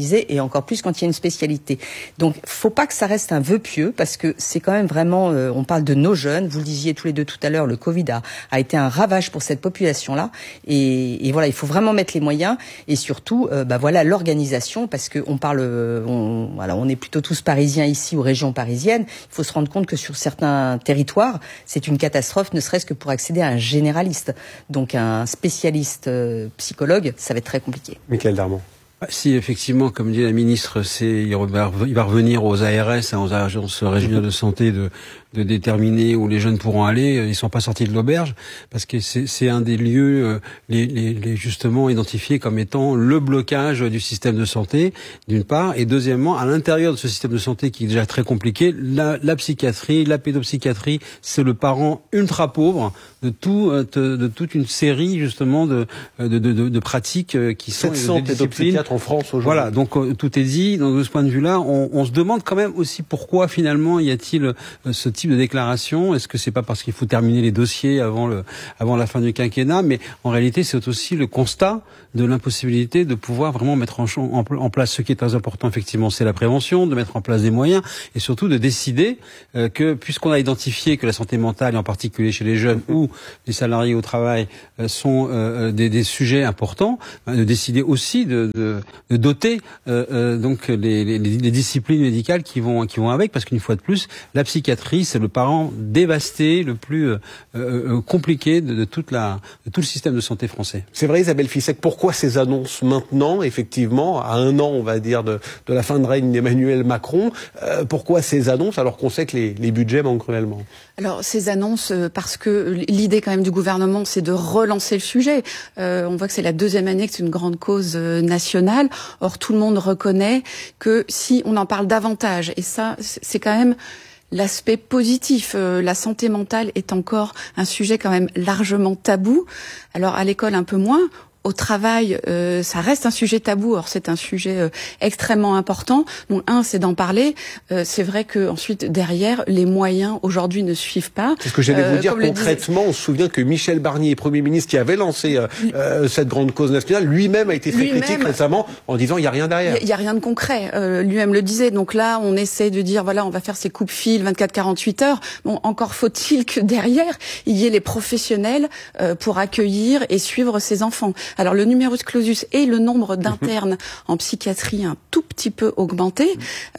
encore plus quand il y a une spécialité. Donc, faut pas que ça reste un vœu pieux, parce que c'est quand même vraiment, euh, on parle de nos jeunes, vous le disiez tous les deux tout à l'heure, le Covid a, a été un ravage pour cette population-là, et, et voilà, il faut vraiment mettre les moyens, et surtout, euh, bah voilà, l'organisation, parce que on parle, on, voilà, on est plutôt tous parisiens ici, ou régions parisiennes, il faut se rendre compte que sur certains territoires, c'est une catastrophe, ne serait-ce que pour accéder à un généraliste. Donc un spécialiste euh, psychologue, ça va être très compliqué. Michael Darmon. Si effectivement, comme dit la ministre, c'est il va revenir aux A R S, hein, aux agences régionales de santé, de, de déterminer où les jeunes pourront aller. Ils sont pas sortis de l'auberge parce que c'est, c'est un des lieux, les, les, les justement identifiés comme étant le blocage du système de santé, d'une part, et deuxièmement, à l'intérieur de ce système de santé qui est déjà très compliqué, la, la psychiatrie, la pédopsychiatrie, c'est le parent ultra pauvre de tout, de, de toute une série justement de de, de, de, de pratiques qui sont sept cents pédopsychiatres en France aujourd'hui. Voilà, donc euh, tout est dit. Donc de ce point de vue-là, on, on se demande quand même aussi pourquoi finalement y a-t-il euh, ce type de déclaration. Est-ce que c'est pas parce qu'il faut terminer les dossiers avant le avant la fin du quinquennat, mais en réalité c'est aussi le constat de l'impossibilité de pouvoir vraiment mettre en, en, en place ce qui est très important effectivement, c'est la prévention, de mettre en place des moyens et surtout de décider euh, que puisqu'on a identifié que la santé mentale, et en particulier chez les jeunes ou les salariés au travail, euh, sont euh, des, des sujets importants, euh, de décider aussi de, de de doter euh, euh, donc les, les, les disciplines médicales qui vont qui vont avec, parce qu'une fois de plus, la psychiatrie c'est le parent dévasté, le plus euh, euh, compliqué de, de toute la de tout le système de santé français. C'est vrai, Isabelle Fissek. Pourquoi ces annonces maintenant, effectivement, à un an, on va dire, de, de la fin de règne d'Emmanuel Macron, euh, pourquoi ces annonces alors qu'on sait que les, les budgets manquent cruellement? Alors ces annonces, euh, parce que l'idée quand même du gouvernement, c'est de relancer le sujet. Euh, on voit que c'est la deuxième année que c'est une grande cause euh, nationale. Or tout le monde reconnaît que si on en parle davantage, et ça c'est quand même l'aspect positif, euh, la santé mentale est encore un sujet quand même largement tabou. Alors à l'école un peu moins. Au travail, euh, ça reste un sujet tabou. Or, c'est un sujet euh, extrêmement important. Donc, un, c'est d'en parler. Euh, c'est vrai que ensuite, derrière, les moyens aujourd'hui ne suivent pas. C'est ce que j'allais euh, vous dire concrètement. Disait... On se souvient que Michel Barnier, Premier ministre, qui avait lancé euh, euh, cette grande cause nationale, lui-même a été très lui-même, critique récemment en disant il y a rien derrière. Il y, y a rien de concret. Euh, lui-même le disait. Donc là, on essaie de dire voilà, on va faire ces coupes-fils vingt-quatre à quarante-huit heures. Bon, encore faut-il que derrière, il y ait les professionnels euh, pour accueillir et suivre ces enfants. Alors le numerus clausus et le nombre d'internes mmh. en psychiatrie un tout petit peu augmenté, mmh.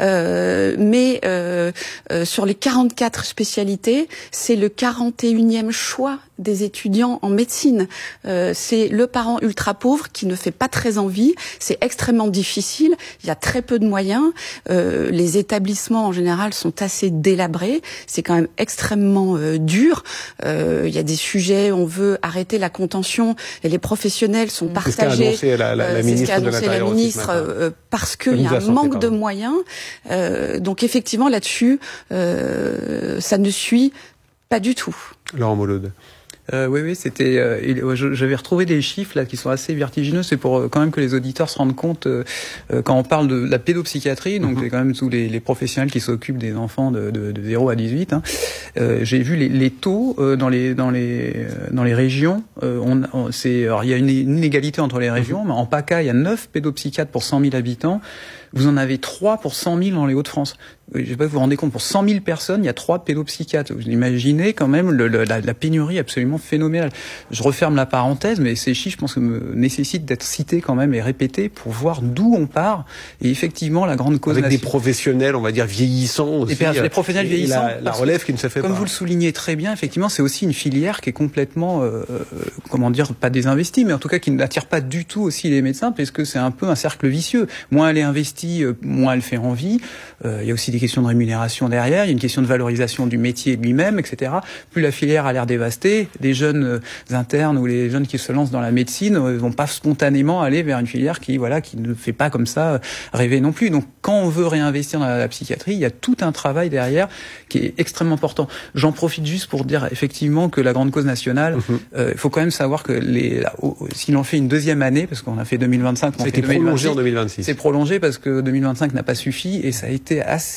euh, mais euh, euh, sur les quarante-quatre spécialités, c'est le quarante et unième choix des étudiants en médecine. Euh, c'est le parent ultra pauvre qui ne fait pas très envie, c'est extrêmement difficile, il y a très peu de moyens, euh, les établissements en général sont assez délabrés, c'est quand même extrêmement euh, dur, euh, il y a des sujets, on veut arrêter la contention et les professionnels sont partagés. C'est ce qu'a annoncé la, la, la euh, ministre, c'est ce qu'a annoncé la ministre euh, parce qu'il y a un santé, manque pardon. de moyens. Euh, donc effectivement là-dessus, euh, ça ne suit pas du tout. Laurent Molode. Euh, oui, oui, c'était. Euh, j'avais retrouvé des chiffres là qui sont assez vertigineux. C'est pour euh, quand même que les auditeurs se rendent compte euh, euh, quand on parle de la pédopsychiatrie. Donc, mm-hmm. c'est quand même tous les, les professionnels qui s'occupent des enfants de, de, de zéro à dix-huit. Hein. Euh, j'ai vu les, les taux euh, dans les dans les dans les régions. Euh, on, on, c'est alors il y a une inégalité entre les régions. Mm-hmm. Mais en PACA, il y a neuf pédopsychiatres pour cent mille habitants. Vous en avez trois pour cent mille dans les Hauts-de-France. Je sais pas, vous vous rendez compte, pour cent mille personnes, il y a trois pédopsychiatres. Vous imaginez quand même le, le, la, la pénurie absolument phénoménale. Je referme la parenthèse, mais ces chiffres, je pense que me nécessitent d'être cités quand même et répétés pour voir d'où on part. Et effectivement, la grande cause... Avec nation... des professionnels, on va dire, vieillissants aussi. Et les professionnels vieillissants. La, la relève qui ne se fait comme pas. Comme vous le soulignez très bien, effectivement, c'est aussi une filière qui est complètement, euh, comment dire, pas désinvestie, mais en tout cas qui n'attire pas du tout aussi les médecins, parce que c'est un peu un cercle vicieux. Moins elle est investie, moins elle fait envie. Euh, il y a aussi des questions de rémunération derrière, il y a une question de valorisation du métier lui-même, et cetera. Plus la filière a l'air dévastée, les jeunes euh, internes ou les jeunes qui se lancent dans la médecine euh, vont pas spontanément aller vers une filière qui, voilà, qui ne fait pas comme ça euh, rêver non plus. Donc, quand on veut réinvestir dans la, la psychiatrie, il y a tout un travail derrière qui est extrêmement important. J'en profite juste pour dire effectivement que la grande cause nationale, il mmh. euh, faut quand même savoir que les, là, oh, s'il en fait une deuxième année, parce qu'on a fait deux mille vingt-cinq, on ça a été prolongé en deux mille vingt-six. C'est prolongé parce que deux mille vingt-cinq n'a pas suffi et ça a été assez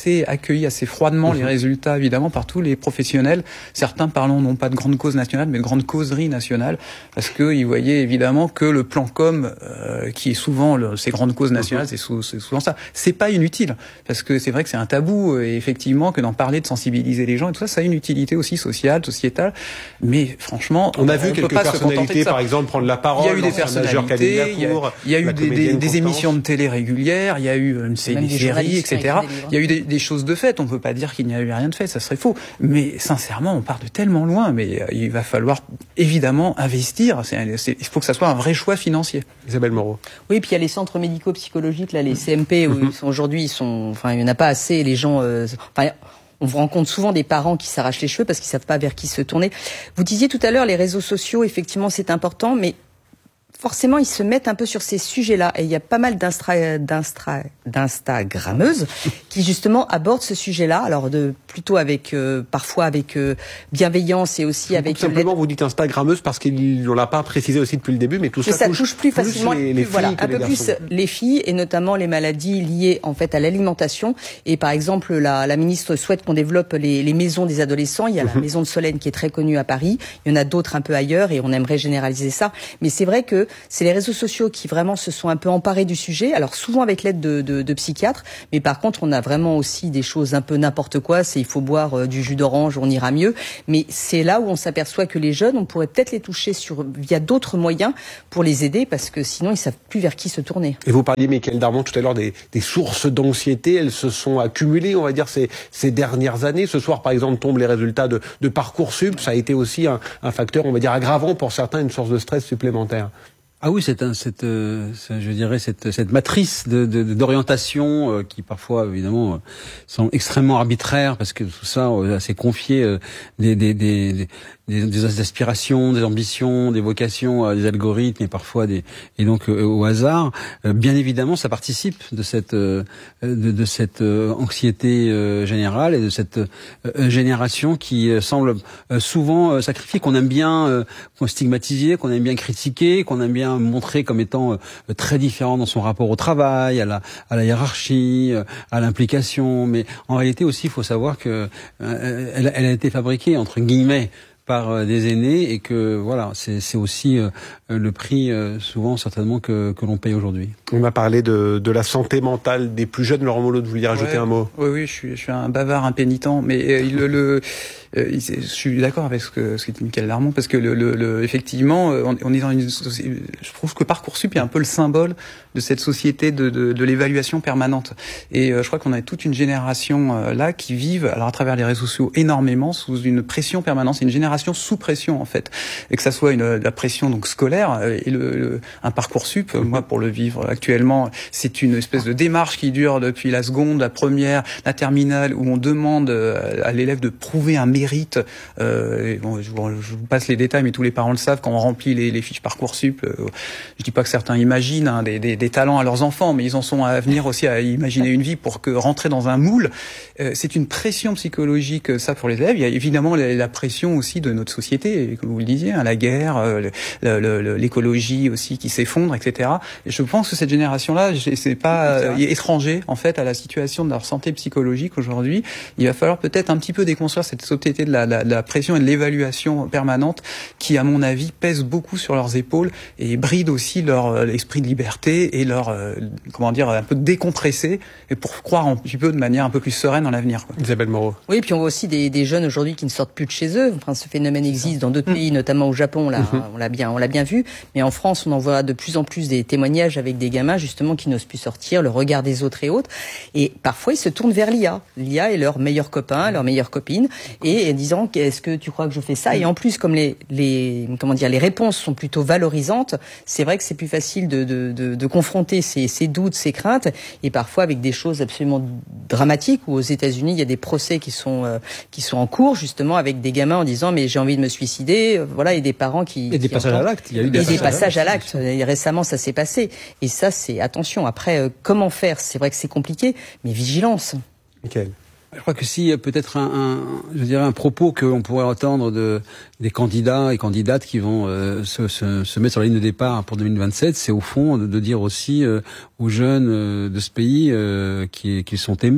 été accueilli assez froidement, mmh. les résultats, évidemment, par tous les professionnels. Certains parlant non pas de grande cause nationale, mais de grande causerie nationale, parce qu'ils voyaient évidemment que le plan com, euh, qui est souvent le, ces grandes causes nationales, mmh. c'est, sou, c'est souvent ça. C'est pas inutile, parce que c'est vrai que c'est un tabou, et effectivement, que d'en parler, de sensibiliser les gens, et tout ça, ça a une utilité aussi sociale, sociétale. Mais franchement, on a vu on quelques personnalités, par exemple, prendre la parole. Il y a eu des personnalités, il y a, il y a eu des, des, des émissions de télé régulières, il y a eu une série, des séries, et cetera. Il y a eu des, des choses de fait. On peut pas dire qu'il n'y a eu rien de fait, ça serait faux. Mais sincèrement, on part de tellement loin. Mais il va falloir évidemment investir. C'est, c'est, il faut que ça soit un vrai choix financier. Isabelle Moreau. Oui, puis il y a les centres médico-psychologiques, là, les C M P, où mm-hmm. ils sont aujourd'hui, ils sont, enfin, il y en a pas assez. Les gens, euh, enfin, on vous rencontre souvent des parents qui s'arrachent les cheveux parce qu'ils savent pas vers qui se tourner. Vous disiez tout à l'heure, les réseaux sociaux, effectivement, c'est important, mais forcément, ils se mettent un peu sur ces sujets-là. Et il y a pas mal d'instra, d'instra, d'instagrammeuses qui, justement, abordent ce sujet-là. Alors, de, plutôt avec, euh, parfois avec euh, bienveillance et aussi avec... Tout simplement, vous dites instagrammeuse parce qu'on l'a pas précisé aussi depuis le début, mais tout que ça, ça touche, touche plus facilement plus les, les plus, voilà, filles un peu les plus les filles, et notamment les maladies liées, en fait, à l'alimentation. Et par exemple, la, la ministre souhaite qu'on développe les, les maisons des adolescents. Il y a mm-hmm. la maison de Solène qui est très connue à Paris. Il y en a d'autres un peu ailleurs et on aimerait généraliser ça. Mais c'est vrai que c'est les réseaux sociaux qui vraiment se sont un peu emparés du sujet, alors souvent avec l'aide de, de, de psychiatres, mais par contre on a vraiment aussi des choses un peu n'importe quoi, c'est il faut boire euh, du jus d'orange, on ira mieux, mais c'est là où on s'aperçoit que les jeunes, on pourrait peut-être les toucher sur via d'autres moyens pour les aider, parce que sinon ils savent plus vers qui se tourner. Et vous parliez, Mickaël Darmon, tout à l'heure des, des sources d'anxiété, elles se sont accumulées, on va dire, ces, ces dernières années. Ce soir, par exemple, tombent les résultats de, de Parcoursup, ça a été aussi un, un facteur, on va dire, aggravant pour certains, une source de stress supplémentaire. Ah oui, c'est un, cette, euh, je dirais cette, cette matrice de, de, d'orientation euh, qui parfois évidemment euh, sont extrêmement arbitraires parce que tout ça euh, c'est confié euh, des, des, des, des Des, des aspirations, des ambitions, des vocations, euh, des algorithmes et parfois des et donc euh, au hasard. Euh, bien évidemment, ça participe de cette euh, de, de cette euh, anxiété euh, générale et de cette euh, génération qui euh, semble euh, souvent euh, sacrifier, qu'on aime bien euh, qu'on stigmatiser, qu'on aime bien critiquer, qu'on aime bien montrer comme étant euh, très différent dans son rapport au travail, à la à la hiérarchie, euh, à l'implication. Mais en réalité aussi, il faut savoir que euh, elle, elle a été fabriquée entre guillemets par des aînés et que voilà, c'est, c'est aussi euh, le prix euh, souvent certainement que, que l'on paye aujourd'hui. On a parlé de, de la santé mentale des plus jeunes. Laurent Molot, vous vouliez rajouter ouais, un mot? Oui, oui, je suis, je suis un bavard impénitent, mais euh, le, le euh, je suis d'accord avec ce que, ce que dit Mickaël Darmon, parce que le, le, le effectivement, on, on est dans une société, je trouve que Parcoursup est un peu le symbole de cette société de, de, de l'évaluation permanente. Et euh, je crois qu'on a toute une génération euh, là qui vivent, alors à travers les réseaux sociaux, énormément sous une pression permanente. C'est une génération sous pression en fait, et que ça soit une la pression donc scolaire et le, le un Parcoursup. Mmh. Moi, pour le vivre actuellement, c'est une espèce de démarche qui dure depuis la seconde, la première, la terminale, où on demande à l'élève de prouver un mérite. Euh, bon, je, vous, je vous passe les détails, mais tous les parents le savent quand on remplit les, les fiches Parcoursup. Euh, je dis pas que certains imaginent hein, des, des, des talents à leurs enfants, mais ils en sont à venir aussi à imaginer une vie pour que rentrer dans un moule. Euh, c'est une pression psychologique, ça, pour les élèves. Il y a évidemment la, la pression aussi de notre société, comme vous le disiez, hein, la guerre, euh, le, le, le, l'écologie aussi qui s'effondre, et cetera. Et je pense que cette génération-là, c'est pas euh, est étranger en fait à la situation de leur santé psychologique aujourd'hui. Il va falloir peut-être un petit peu déconstruire cette société de la, la, de la pression et de l'évaluation permanente qui, à mon avis, pèse beaucoup sur leurs épaules et bride aussi leur euh, esprit de liberté et leur euh, comment dire un peu décompressé, et pour croire un petit peu de manière un peu plus sereine dans l'avenir, quoi. Isabelle Moreau. Oui, puis on voit aussi des, des jeunes aujourd'hui qui ne sortent plus de chez eux. Enfin, ce phénomène existe dans d'autres mmh. pays, notamment au Japon. On l'a, mmh. on l'a bien, on l'a bien vu. Mais en France, on en voit de plus en plus des témoignages avec des gamins justement qui n'osent plus sortir, le regard des autres et autres. Et parfois, ils se tournent vers l'I A. L'I A est leur meilleur copain, leur meilleure copine, et disant est-ce que tu crois que je fais ça? Et en plus, comme les, les, comment dire, les réponses sont plutôt valorisantes, c'est vrai que c'est plus facile de, de, de, de confronter ces, ces doutes, ces craintes, et parfois avec des choses absolument dramatiques. Où aux États-Unis, il y a des procès qui sont euh, qui sont en cours justement avec des gamins en disant mais j'ai envie de me suicider, voilà, et des parents qui et des qui passages entendent, à l'acte. Il y a eu des, des passages à l'acte. Et récemment, ça s'est passé. Et ça, c'est attention. Après, euh, comment faire? C'est vrai que c'est compliqué, mais vigilance. Mickaël. Je crois que si peut-être un, un, je dirais un propos qu'on pourrait entendre de des candidats et candidates qui vont euh, se, se, se mettre sur la ligne de départ pour deux mille vingt-sept, c'est au fond de, de dire aussi euh, aux jeunes euh, de ce pays euh, qu'ils, qu'ils sont aimés.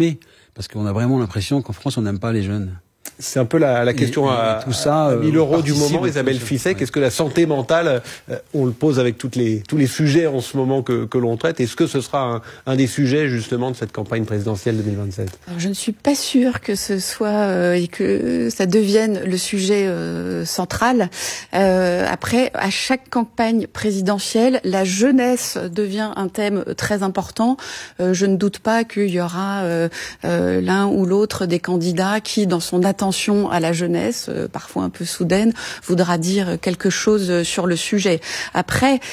parce qu'on a vraiment l'impression qu'en France, on n'aime pas les jeunes. C'est un peu la, la question et, et à, tout ça, à mille euros du moment, Isabelle Fissek. Ouais. Est-ce que la santé mentale, euh, on le pose avec toutes les, tous les sujets en ce moment que, que l'on traite, est-ce que ce sera un, un des sujets justement de cette campagne présidentielle deux mille vingt-sept? Alors, je ne suis pas sûre que ce soit euh, et que ça devienne le sujet euh, central. Euh, après, à chaque campagne présidentielle, la jeunesse devient un thème très important. Euh, je ne doute pas qu'il y aura euh, euh, l'un ou l'autre des candidats qui, dans son attention à la jeunesse, euh, parfois un peu soudaine, voudra dire quelque chose sur le sujet. Après,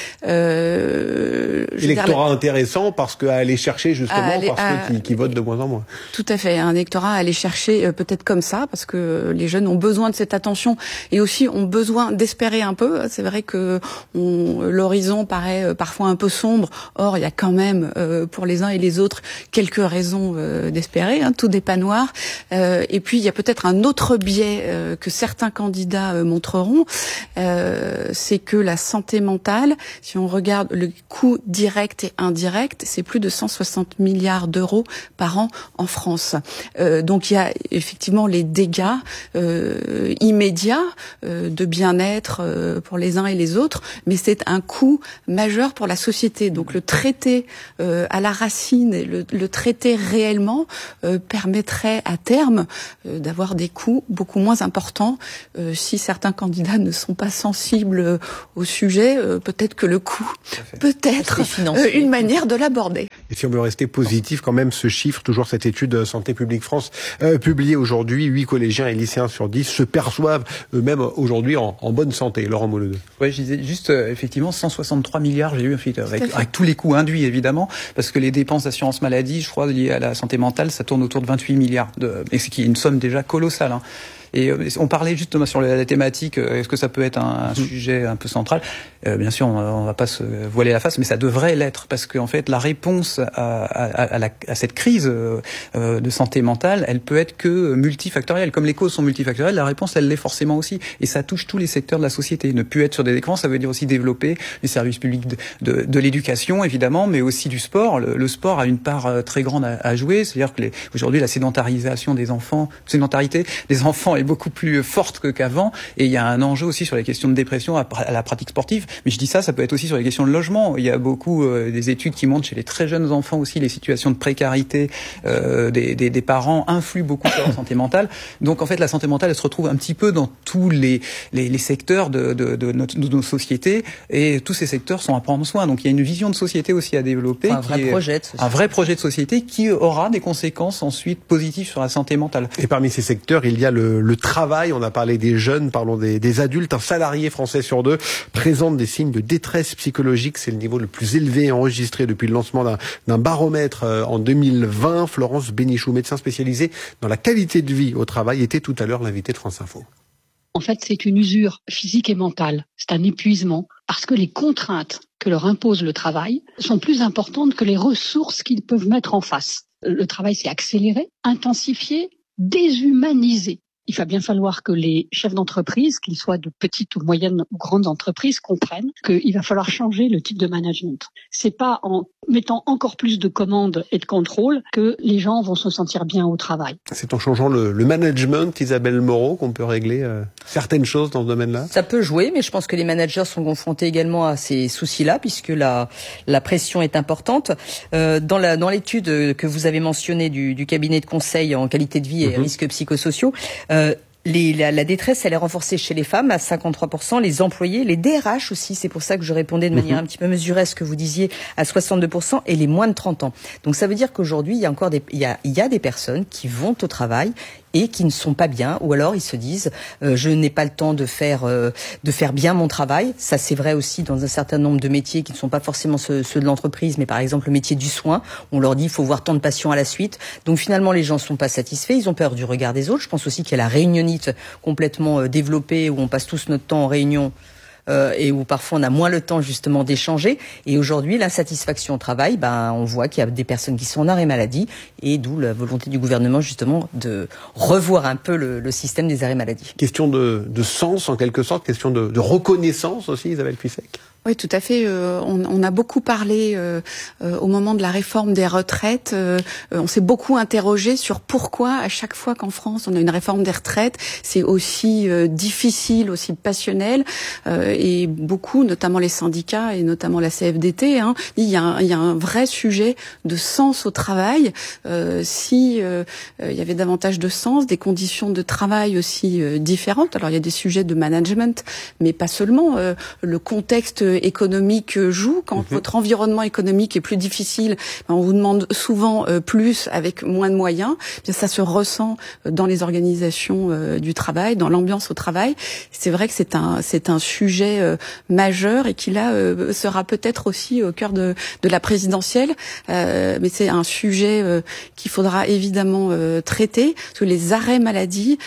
euh, électorat dire, intéressant parce qu'à aller chercher justement aller, parce à, que qui, qui votent de moins en moins. Tout à fait, un électorat à aller chercher euh, peut-être comme ça parce que les jeunes ont besoin de cette attention et aussi ont besoin d'espérer un peu. C'est vrai que on, l'horizon paraît euh, parfois un peu sombre. Or, il y a quand même euh, pour les uns et les autres quelques raisons euh, d'espérer. Hein, tout n'est pas noir. Euh, et puis il y a peut-être un autre biais euh, que certains candidats euh, montreront, euh, c'est que la santé mentale, si on regarde le coût direct et indirect, c'est plus de cent soixante milliards d'euros par an en France. Euh, donc il y a effectivement les dégâts euh, immédiats euh, de bien-être euh, pour les uns et les autres, mais c'est un coût majeur pour la société. Donc le traiter euh, à la racine, le, le traiter réellement euh, permettrait à terme euh, d'avoir des coûts beaucoup moins importants. Euh, si certains candidats ne sont pas sensibles euh, au sujet, euh, peut-être que le coût peut être euh, une manière de l'aborder. Et si on veut rester positif, quand même, ce chiffre, toujours cette étude Santé publique France, euh, publiée aujourd'hui, huit collégiens et lycéens sur dix se perçoivent eux-mêmes aujourd'hui en, en bonne santé. Laurent Molodeux. Oui, je disais juste, euh, effectivement, cent soixante-trois milliards, j'ai eu, avec, avec tous les coûts induits, évidemment, parce que les dépenses d'assurance maladie, je crois, liées à la santé mentale, ça tourne autour de vingt-huit milliards. De, et c'est qui est une somme déjà colossale. Hein. Et on parlait justement sur la thématique, est-ce que ça peut être un, un sujet un peu central? euh, Bien sûr, on ne va pas se voiler la face, mais ça devrait l'être, parce qu'en fait, la réponse à, à, à, la, à cette crise euh, de santé mentale, elle peut être que multifactorielle. Comme les causes sont multifactorielles, la réponse, elle l'est forcément aussi. Et ça touche tous les secteurs de la société. Ne plus être sur des écrans, ça veut dire aussi développer les services publics de, de, de l'éducation, évidemment, mais aussi du sport. Le, le sport a une part très grande à, à jouer. C'est-à-dire que les, aujourd'hui, la sédentarisation des enfants, sédentarité des enfants est beaucoup plus forte que qu'avant, et il y a un enjeu aussi sur les questions de dépression à, à la pratique sportive, mais je dis ça, ça peut être aussi sur les questions de logement. Il y a beaucoup euh, des études qui montrent chez les très jeunes enfants aussi les situations de précarité euh, des, des, des parents influent beaucoup sur leur santé mentale. Donc en fait la santé mentale elle se retrouve un petit peu dans tous les, les, les secteurs de, de, de, notre, de nos sociétés, et tous ces secteurs sont à prendre soin. Donc il y a une vision de société aussi à développer, un vrai qui est projet de société. un vrai projet de société qui aura des conséquences ensuite positives sur la santé mentale. Et parmi ces secteurs, il y a le, le travail. On a parlé des jeunes, parlons des, des adultes. Un salarié français sur deux présente des signes de détresse psychologique. C'est le niveau le plus élevé enregistré depuis le lancement d'un, d'un baromètre en deux mille vingt. Florence Bénichou, médecin spécialisée dans la qualité de vie au travail, était tout à l'heure l'invitée de France Info. En fait, c'est une usure physique et mentale. C'est un épuisement parce que les contraintes que leur impose le travail sont plus importantes que les ressources qu'ils peuvent mettre en face. Le travail s'est accéléré, intensifié, déshumanisé. Il va bien falloir que les chefs d'entreprise, qu'ils soient de petites ou moyennes ou grandes entreprises, comprennent qu'il va falloir changer le type de management. C'est pas en mettant encore plus de commandes et de contrôles que les gens vont se sentir bien au travail. C'est en changeant le, le management, Isabelle Moreau, qu'on peut régler euh, certaines choses dans ce domaine-là? Ça peut jouer, mais je pense que les managers sont confrontés également à ces soucis-là, puisque la, la pression est importante. Euh, dans, la, dans l'étude que vous avez mentionnée du, du cabinet de conseil en qualité de vie et mmh. risques psychosociaux, euh, Les, la, la détresse, elle est renforcée chez les femmes à cinquante-trois pour cent, les employés, les D R H aussi, c'est pour ça que je répondais de manière mmh. un petit peu mesurée à ce que vous disiez, à soixante-deux pour cent, et les moins de trente ans. Donc ça veut dire qu'aujourd'hui, il y a encore des, il y a, il y a des personnes qui vont au travail et qui ne sont pas bien, ou alors ils se disent euh, je n'ai pas le temps de faire euh, de faire bien mon travail. Ça c'est vrai aussi dans un certain nombre de métiers qui ne sont pas forcément ceux, ceux de l'entreprise, mais par exemple le métier du soin, on leur dit il faut voir tant de patients à la suite. Donc finalement les gens sont pas satisfaits, ils ont peur du regard des autres. Je pense aussi qu'il y a la réunionnite complètement euh, développée où on passe tous notre temps en réunion. Euh, et où parfois on a moins le temps justement d'échanger. Et aujourd'hui, l'insatisfaction au travail, ben, on voit qu'il y a des personnes qui sont en arrêt maladie, et d'où la volonté du gouvernement justement de revoir un peu le, le système des arrêts maladie. Question de, de sens en quelque sorte, question de, de reconnaissance aussi, Isabelle Fissek. Oui, tout à fait. Euh, on, on a beaucoup parlé euh, euh, au moment de la réforme des retraites. Euh, on s'est beaucoup interrogé sur pourquoi, à chaque fois qu'en France on a une réforme des retraites, c'est aussi euh, difficile, aussi passionnel. Euh, et beaucoup, notamment les syndicats et notamment la C F D T, hein, il y a un, il y a un vrai sujet de sens au travail. Euh, si euh, il y avait davantage de sens, des conditions de travail aussi euh, différentes. Alors il y a des sujets de management, mais pas seulement. Euh, le contexte économique joue. Quand mmh. votre environnement économique est plus difficile, ben on vous demande souvent euh, plus avec moins de moyens. Bien, ça se ressent dans les organisations euh, du travail, dans l'ambiance au travail. C'est vrai que c'est un c'est un sujet euh, majeur et qui là euh, sera peut-être aussi au cœur de de la présidentielle. Euh, mais c'est un sujet euh, qu'il faudra évidemment euh, traiter, parce que les arrêts maladie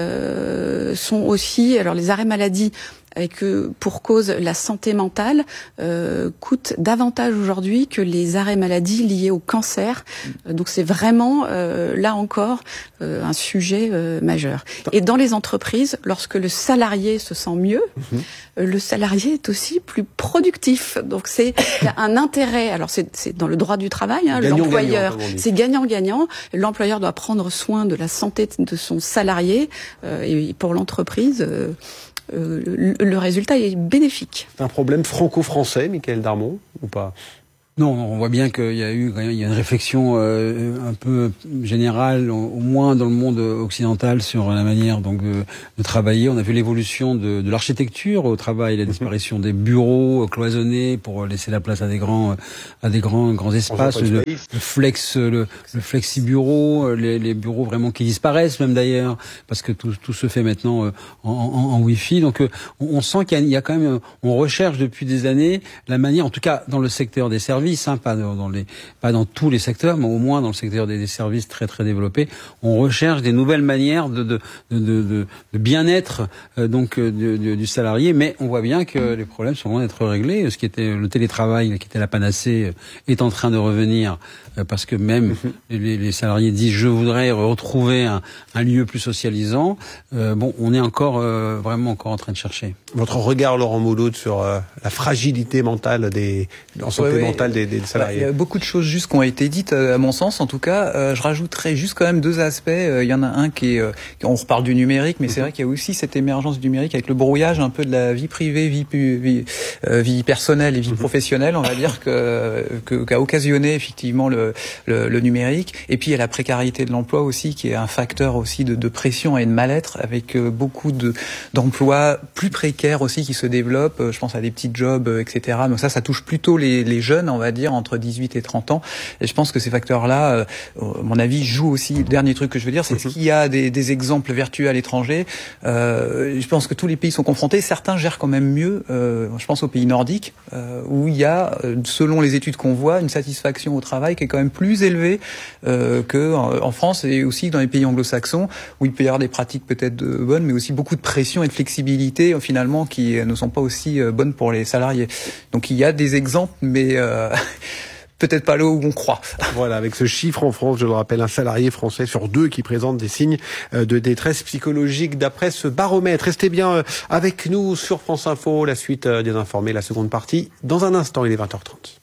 euh, sont aussi. Alors les arrêts maladie et que pour cause la santé mentale euh, coûte davantage aujourd'hui que les arrêts maladie liés au cancer. Donc c'est vraiment euh, là encore euh, un sujet euh, majeur. Et dans les entreprises, lorsque le salarié se sent mieux, mmh. euh, le salarié est aussi plus productif. Donc c'est il y a un intérêt. Alors c'est, c'est dans le droit du travail, hein, gagnant, l'employeur, gagnant, c'est gagnant-gagnant. L'employeur doit prendre soin de la santé de son salarié euh, et pour l'entreprise. Euh, Euh, le, le résultat est bénéfique. C'est un problème franco-français, Michaël Darmon, ou pas ? Non, on voit bien qu'il y a eu il y a une réflexion euh, un peu générale, au, au moins dans le monde occidental, sur la manière donc de, de travailler. On a vu l'évolution de, de l'architecture au travail, la disparition des bureaux cloisonnés pour laisser la place à des grands à des grands grands espaces. Le, le flex, le, le flexi bureau, les, les bureaux vraiment qui disparaissent même d'ailleurs, parce que tout, tout se fait maintenant en, en, en Wi-Fi. Donc on, on sent qu'il y a, il y a quand même, on recherche depuis des années la manière, en tout cas dans le secteur des services. Hein, pas dans les, pas dans tous les secteurs, mais au moins dans le secteur des, des services très très développés, on recherche des nouvelles manières de de de de, de bien-être euh, donc de, de, du salarié. Mais on voit bien que les problèmes sont loin d'être réglés. Ce qui était le télétravail, qui était la panacée, est en train de revenir euh, parce que même mm-hmm. les, les salariés disent je voudrais retrouver un, un lieu plus socialisant. Euh, bon, on est encore euh, vraiment encore en train de chercher. Votre regard, Laurent Mouloud, sur euh, la fragilité mentale des en santé ouais, mentale ouais. des, des salariés. Il y a beaucoup de choses juste qui ont été dites, à mon sens, en tout cas. Euh, je rajouterais juste quand même deux aspects. Euh, il y en a un qui est, euh, on reparle du numérique, mais c'est vrai qu'il y a aussi cette émergence du numérique avec le brouillage un peu de la vie privée, vie, vie, euh, vie personnelle et vie professionnelle, on va dire, que, que qu'a occasionné effectivement le, le, le numérique. Et puis il y a la précarité de l'emploi aussi, qui est un facteur aussi de, de pression et de mal-être, avec euh, beaucoup de d'emplois plus précaires aussi qui se développent. Euh, je pense à des petits jobs, euh, et cetera. Donc ça, ça touche plutôt les, les jeunes, on va dire, entre dix-huit et trente ans. Et je pense que ces facteurs-là, euh, à mon avis, jouent aussi. Le dernier truc que je veux dire, c'est mm-hmm. qu'il y a des, des exemples vertueux à l'étranger. Euh, je pense que tous les pays sont confrontés. Certains gèrent quand même mieux. Euh, je pense aux pays nordiques, euh, où il y a, selon les études qu'on voit, une satisfaction au travail qui est quand même plus élevée euh, qu'en en France et aussi dans les pays anglo-saxons, où il peut y avoir des pratiques peut-être de, bonnes, mais aussi beaucoup de pression et de flexibilité, finalement, qui ne sont pas aussi bonnes pour les salariés. Donc il y a des exemples, mais euh, peut-être pas là où on croit. Voilà, avec ce chiffre en France, je le rappelle, un salarié français sur deux qui présente des signes de détresse psychologique d'après ce baromètre. Restez bien avec nous sur France Info, la suite des informés, la seconde partie. Dans un instant, il est vingt heures trente.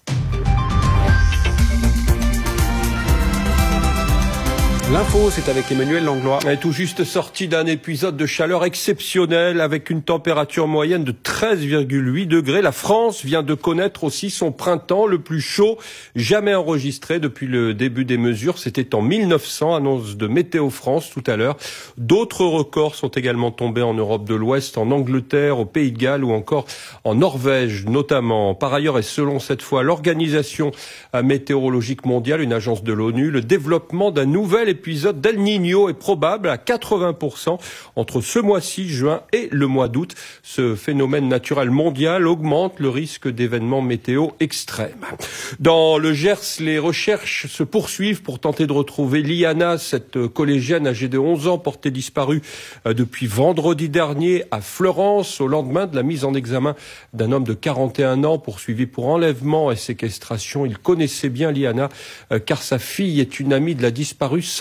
L'info, c'est avec Emmanuel Langlois. Elle est tout juste sortie d'un épisode de chaleur exceptionnel avec une température moyenne de treize virgule huit degrés. La France vient de connaître aussi son printemps le plus chaud jamais enregistré depuis le début des mesures. C'était en mille neuf cents, annonce de Météo France tout à l'heure. D'autres records sont également tombés en Europe de l'Ouest, en Angleterre, au Pays de Galles ou encore en Norvège notamment. Par ailleurs, et selon cette fois l'Organisation météorologique mondiale, une agence de l'ONU, le développement d'un nouvel épisode d'El Niño est probable à quatre-vingts pour cent entre ce mois-ci, juin, et le mois d'août. Ce phénomène naturel mondial augmente le risque d'événements météo extrêmes. Dans le Gers, les recherches se poursuivent pour tenter de retrouver Liana, cette collégienne âgée de onze ans portée disparue depuis vendredi dernier à Fleurance, au lendemain de la mise en examen d'un homme de quarante et un ans poursuivi pour enlèvement et séquestration. Il connaissait bien Liana car sa fille est une amie de la disparue sans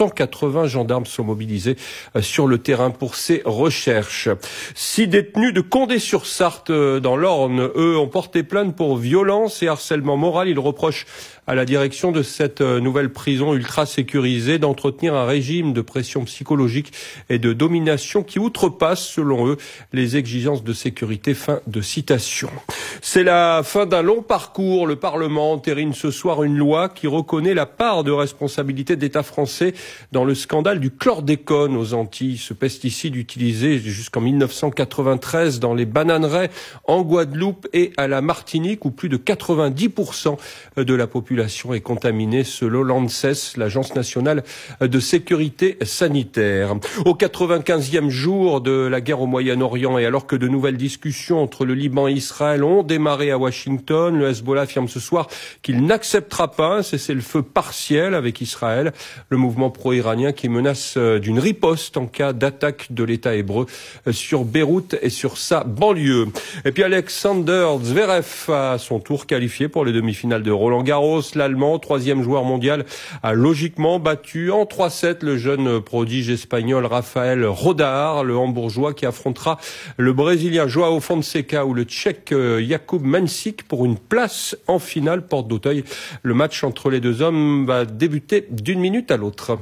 cent quatre-vingts gendarmes sont mobilisés sur le terrain pour ces recherches. Six détenus de Condé-sur-Sarthe dans l'Orne, eux, ont porté plainte pour violence et harcèlement moral. Ils reprochent à la direction de cette nouvelle prison ultra sécurisée d'entretenir un régime de pression psychologique et de domination qui outrepasse, selon eux, les exigences de sécurité. Fin de citation. C'est la fin d'un long parcours. Le Parlement entérine ce soir une loi qui reconnaît la part de responsabilité de l'État français dans le scandale du chlordécone aux Antilles. Ce pesticide utilisé jusqu'en mille neuf cent quatre-vingt-treize dans les bananeraies en Guadeloupe et à la Martinique, où plus de quatre-vingt-dix pour cent de la population est contaminée, selon l'ANSES, l'Agence nationale de sécurité sanitaire. Au quatre-vingt-quinzième jour de la guerre au Moyen-Orient, et alors que de nouvelles discussions entre le Liban et Israël ont démarré à Washington, le Hezbollah affirme ce soir qu'il n'acceptera pas un cessez-le-feu partiel avec Israël. Le mouvement pro-iranien qui menace d'une riposte en cas d'attaque de l'État hébreu sur Beyrouth et sur sa banlieue. Et puis Alexander Zverev à son tour qualifié pour les demi-finales de Roland-Garros. L'Allemand, troisième joueur mondial, a logiquement battu en trois sept le jeune prodige espagnol Rafael Rodar, le Hambourgeois qui affrontera le Brésilien Joao Fonseca ou le Tchèque Jakub Mansík pour une place en finale porte d'Auteuil. Le match entre les deux hommes va débuter d'une minute à l'autre.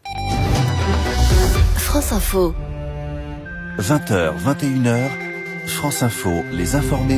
France Info. vingt heures, vingt et une heures, France Info, les informés.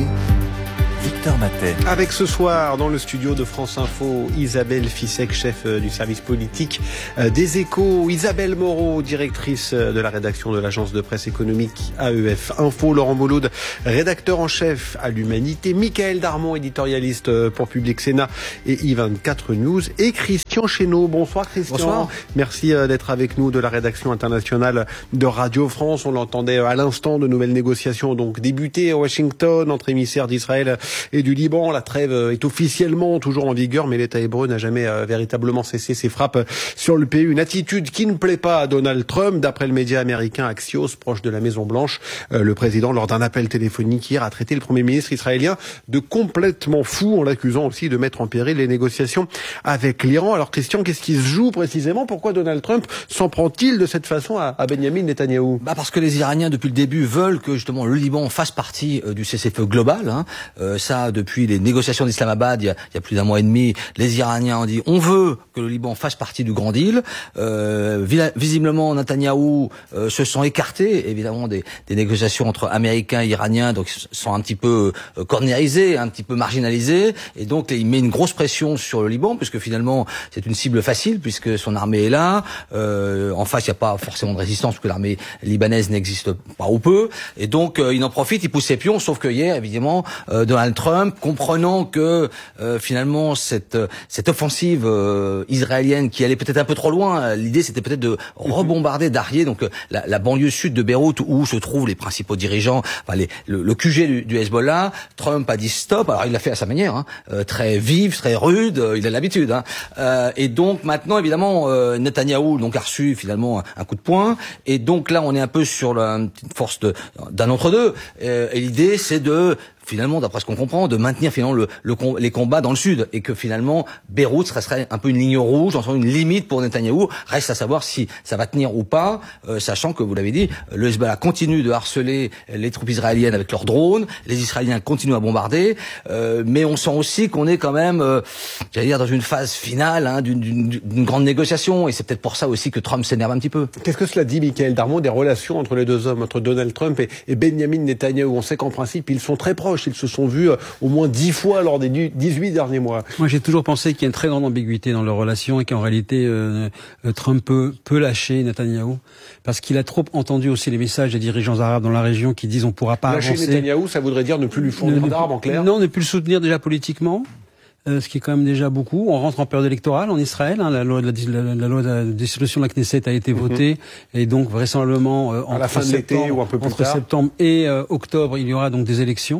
Victor Matet. Avec ce soir, dans le studio de France Info, Isabelle Fissek, chef du service politique des Échos, Isabelle Moreau, directrice de la rédaction de l'agence de presse économique A E F Info, Laurent Mouloud, rédacteur en chef à l'Humanité, Michael Darmon, éditorialiste pour Public Sénat et I vingt-quatre News, et Christian Chesneau. Bonsoir Christian. Bonsoir. Merci d'être avec nous de la rédaction internationale de Radio France. On l'entendait à l'instant, de nouvelles négociations donc débutées à Washington entre émissaires d'Israël et du Liban. La trêve est officiellement toujours en vigueur, mais l'État hébreu n'a jamais euh, véritablement cessé ses frappes sur le pays. Une attitude qui ne plaît pas à Donald Trump. D'après le média américain Axios, proche de la Maison-Blanche, euh, le président, lors d'un appel téléphonique hier, a traité le Premier ministre israélien de complètement fou, en l'accusant aussi de mettre en péril les négociations avec l'Iran. Alors Christian, qu'est-ce qui se joue précisément? Pourquoi Donald Trump s'en prend-il de cette façon à, à Benjamin Netanyahou? Bah parce que les Iraniens, depuis le début, veulent que justement le Liban fasse partie euh, du cessez-le-feu global. Hein. Euh, ça, depuis les négociations d'Islamabad, il y, a, il y a plus d'un mois et demi, les Iraniens ont dit on veut que le Liban fasse partie du Grand Deal. Euh, visiblement, Netanyahou euh, se sont écartés, évidemment, des, des négociations entre Américains et Iraniens, donc sont un petit peu euh, cornérisés, un petit peu marginalisés, et donc il met une grosse pression sur le Liban, puisque finalement c'est une cible facile, puisque son armée est là. Euh, en face, il n'y a pas forcément de résistance, parce que l'armée libanaise n'existe pas ou peu, et donc euh, il en profite, il pousse ses pions, sauf que hier, évidemment, euh, Donald Trump, comprenant que euh, finalement cette cette offensive euh, israélienne qui allait peut-être un peu trop loin, l'idée c'était peut-être de rebombarder Darrié, donc euh, la, la banlieue sud de Beyrouth où se trouvent les principaux dirigeants, enfin les, le, le Q G du, du Hezbollah. Trump a dit stop, alors il l'a fait à sa manière, hein, euh, très vive, très rude, euh, il a l'habitude. Hein, euh, et donc maintenant évidemment euh, Netanyahou donc a reçu finalement un, un coup de poing, et donc là on est un peu sur la une force de, d'un entre-deux, euh, et l'idée c'est de finalement, d'après ce qu'on comprend, de maintenir finalement le, le, les combats dans le sud, et que finalement Beyrouth serait un peu une ligne rouge, en une limite pour Netanyahou. Reste à savoir si ça va tenir ou pas, euh, sachant que, vous l'avez dit, le Hezbollah continue de harceler les troupes israéliennes avec leurs drones, les Israéliens continuent à bombarder, euh, mais on sent aussi qu'on est quand même, euh, j'allais dire, dans une phase finale hein, d'une, d'une, d'une grande négociation, et c'est peut-être pour ça aussi que Trump s'énerve un petit peu. Qu'est-ce que cela dit, Michael Darmon, des relations entre les deux hommes, entre Donald Trump et, et Benjamin Netanyahou? On sait qu'en principe, ils sont très proches. Ils se sont vus au moins dix fois lors des dix-huit derniers mois. Moi, j'ai toujours pensé qu'il y a une très grande ambiguïté dans leur relation, et qu'en réalité, euh, Trump peut, peut lâcher Netanyahou, parce qu'il a trop entendu aussi les messages des dirigeants arabes dans la région qui disent on ne pourra pas lâcher avancer. Lâcher Netanyahou, ça voudrait dire ne plus lui fournir d'armes, en clair? Non, ne plus le soutenir déjà politiquement. Euh, ce qui est quand même déjà beaucoup. On rentre en période électorale en Israël. Hein, la loi de la, la, la loi de la dissolution de la Knesset a été votée, mm-hmm. et donc vraisemblablement euh, entre, la fin de l'été ou un peu plus entre tard. septembre et euh, octobre, il y aura donc des élections.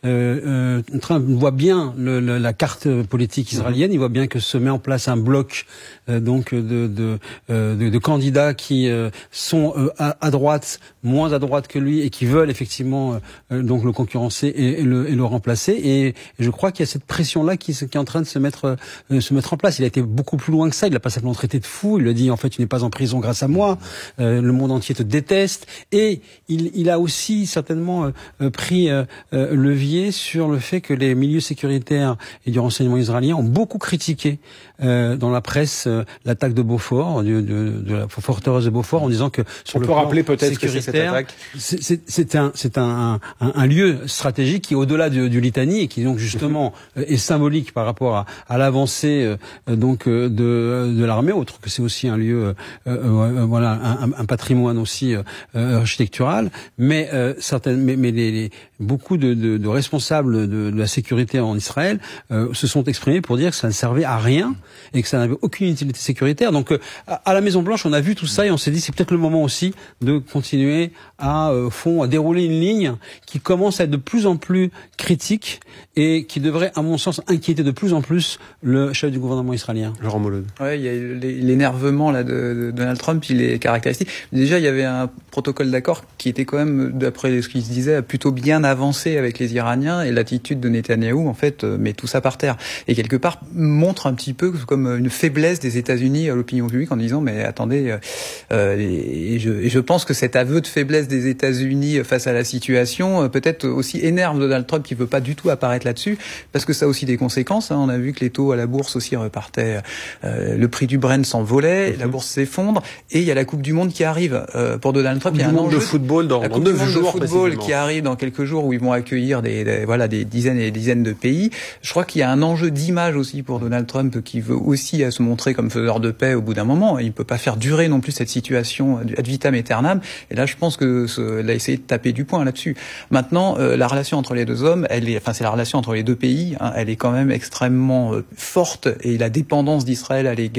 Euh, euh, Trump voit bien le, le, la carte politique israélienne. Mm-hmm. Il voit bien que se met en place un bloc euh, donc de, de, euh, de, de candidats qui euh, sont euh, à, à droite, moins à droite que lui, et qui veulent effectivement euh, donc le concurrencer et, et, le, et le remplacer. Et, et je crois qu'il y a cette pression-là qui se qui est en train de se mettre euh, se mettre en place. Il a été beaucoup plus loin que ça. Il n'a pas simplement traité de fou. Il le dit en fait, tu n'es pas en prison grâce à moi. Euh, le monde entier te déteste. Et il, il a aussi certainement euh, pris euh, euh, levier sur le fait que les milieux sécuritaires et du renseignement israélien ont beaucoup critiqué euh, dans la presse euh, l'attaque de Beaufort, de, de, de la forteresse de Beaufort, en disant que sur On le peut plan rappeler peut-être que c'est cette sécuritaire, attaque. c'est, c'est, c'est un c'est un, un, un lieu stratégique qui est au-delà du, du Litanie et qui donc justement euh, est symbolique par rapport à, à l'avancée euh, donc euh, de, de l'armée, autre que c'est aussi un lieu euh, euh, voilà un, un patrimoine aussi euh, architectural, mais euh, certaines mais, mais les, les, beaucoup de, de, de responsables de, de la sécurité en Israël euh, se sont exprimés pour dire que ça ne servait à rien et que ça n'avait aucune utilité sécuritaire. Donc euh, à la Maison Blanche, on a vu tout ça et on s'est dit c'est peut-être le moment aussi de continuer à euh, fond à dérouler une ligne qui commence à être de plus en plus critique et qui devrait, à mon sens, inquiéter de plus en plus le chef du gouvernement israélien. Laurent Molode. Ouais, il y a l'énervement là de, de Donald Trump, il est caractéristique. Déjà, il y avait un protocole d'accord qui était quand même, d'après ce qu'il se disait, plutôt bien avancé avec les Iraniens, et l'attitude de Netanyahou, en fait, met tout ça par terre. Et quelque part, montre un petit peu comme une faiblesse des États-Unis à l'opinion publique en disant, mais attendez, euh, et, je, et je pense que cet aveu de faiblesse des États-Unis face à la situation, peut-être aussi énerve Donald Trump qui veut pas du tout apparaître là-dessus, parce que ça a aussi des conséquences. Hein. On a vu que les taux à la bourse aussi repartaient, euh, le prix du Brent s'envolait, mm-hmm. la bourse s'effondre, et il y a la Coupe du Monde qui arrive. Euh, pour Donald Trump, il y a un enjeu de football dans, la dans coupe neuf du monde jours de football qui arrive dans quelques jours où ils vont accueillir des, des voilà des dizaines et des dizaines de pays. Je crois qu'il y a un enjeu d'image aussi pour Donald Trump qui veut aussi se montrer comme faiseur de paix au bout d'un moment. Il peut pas faire durer non plus cette situation ad vitam aeternam. Et là, je pense que ce, il a essayé de taper du poing là-dessus. Maintenant, euh, la relation entre les deux hommes, elle est, enfin c'est la relation entre les deux pays, hein, elle est quand même extrêmement euh, forte, et la dépendance d'Israël à l'égard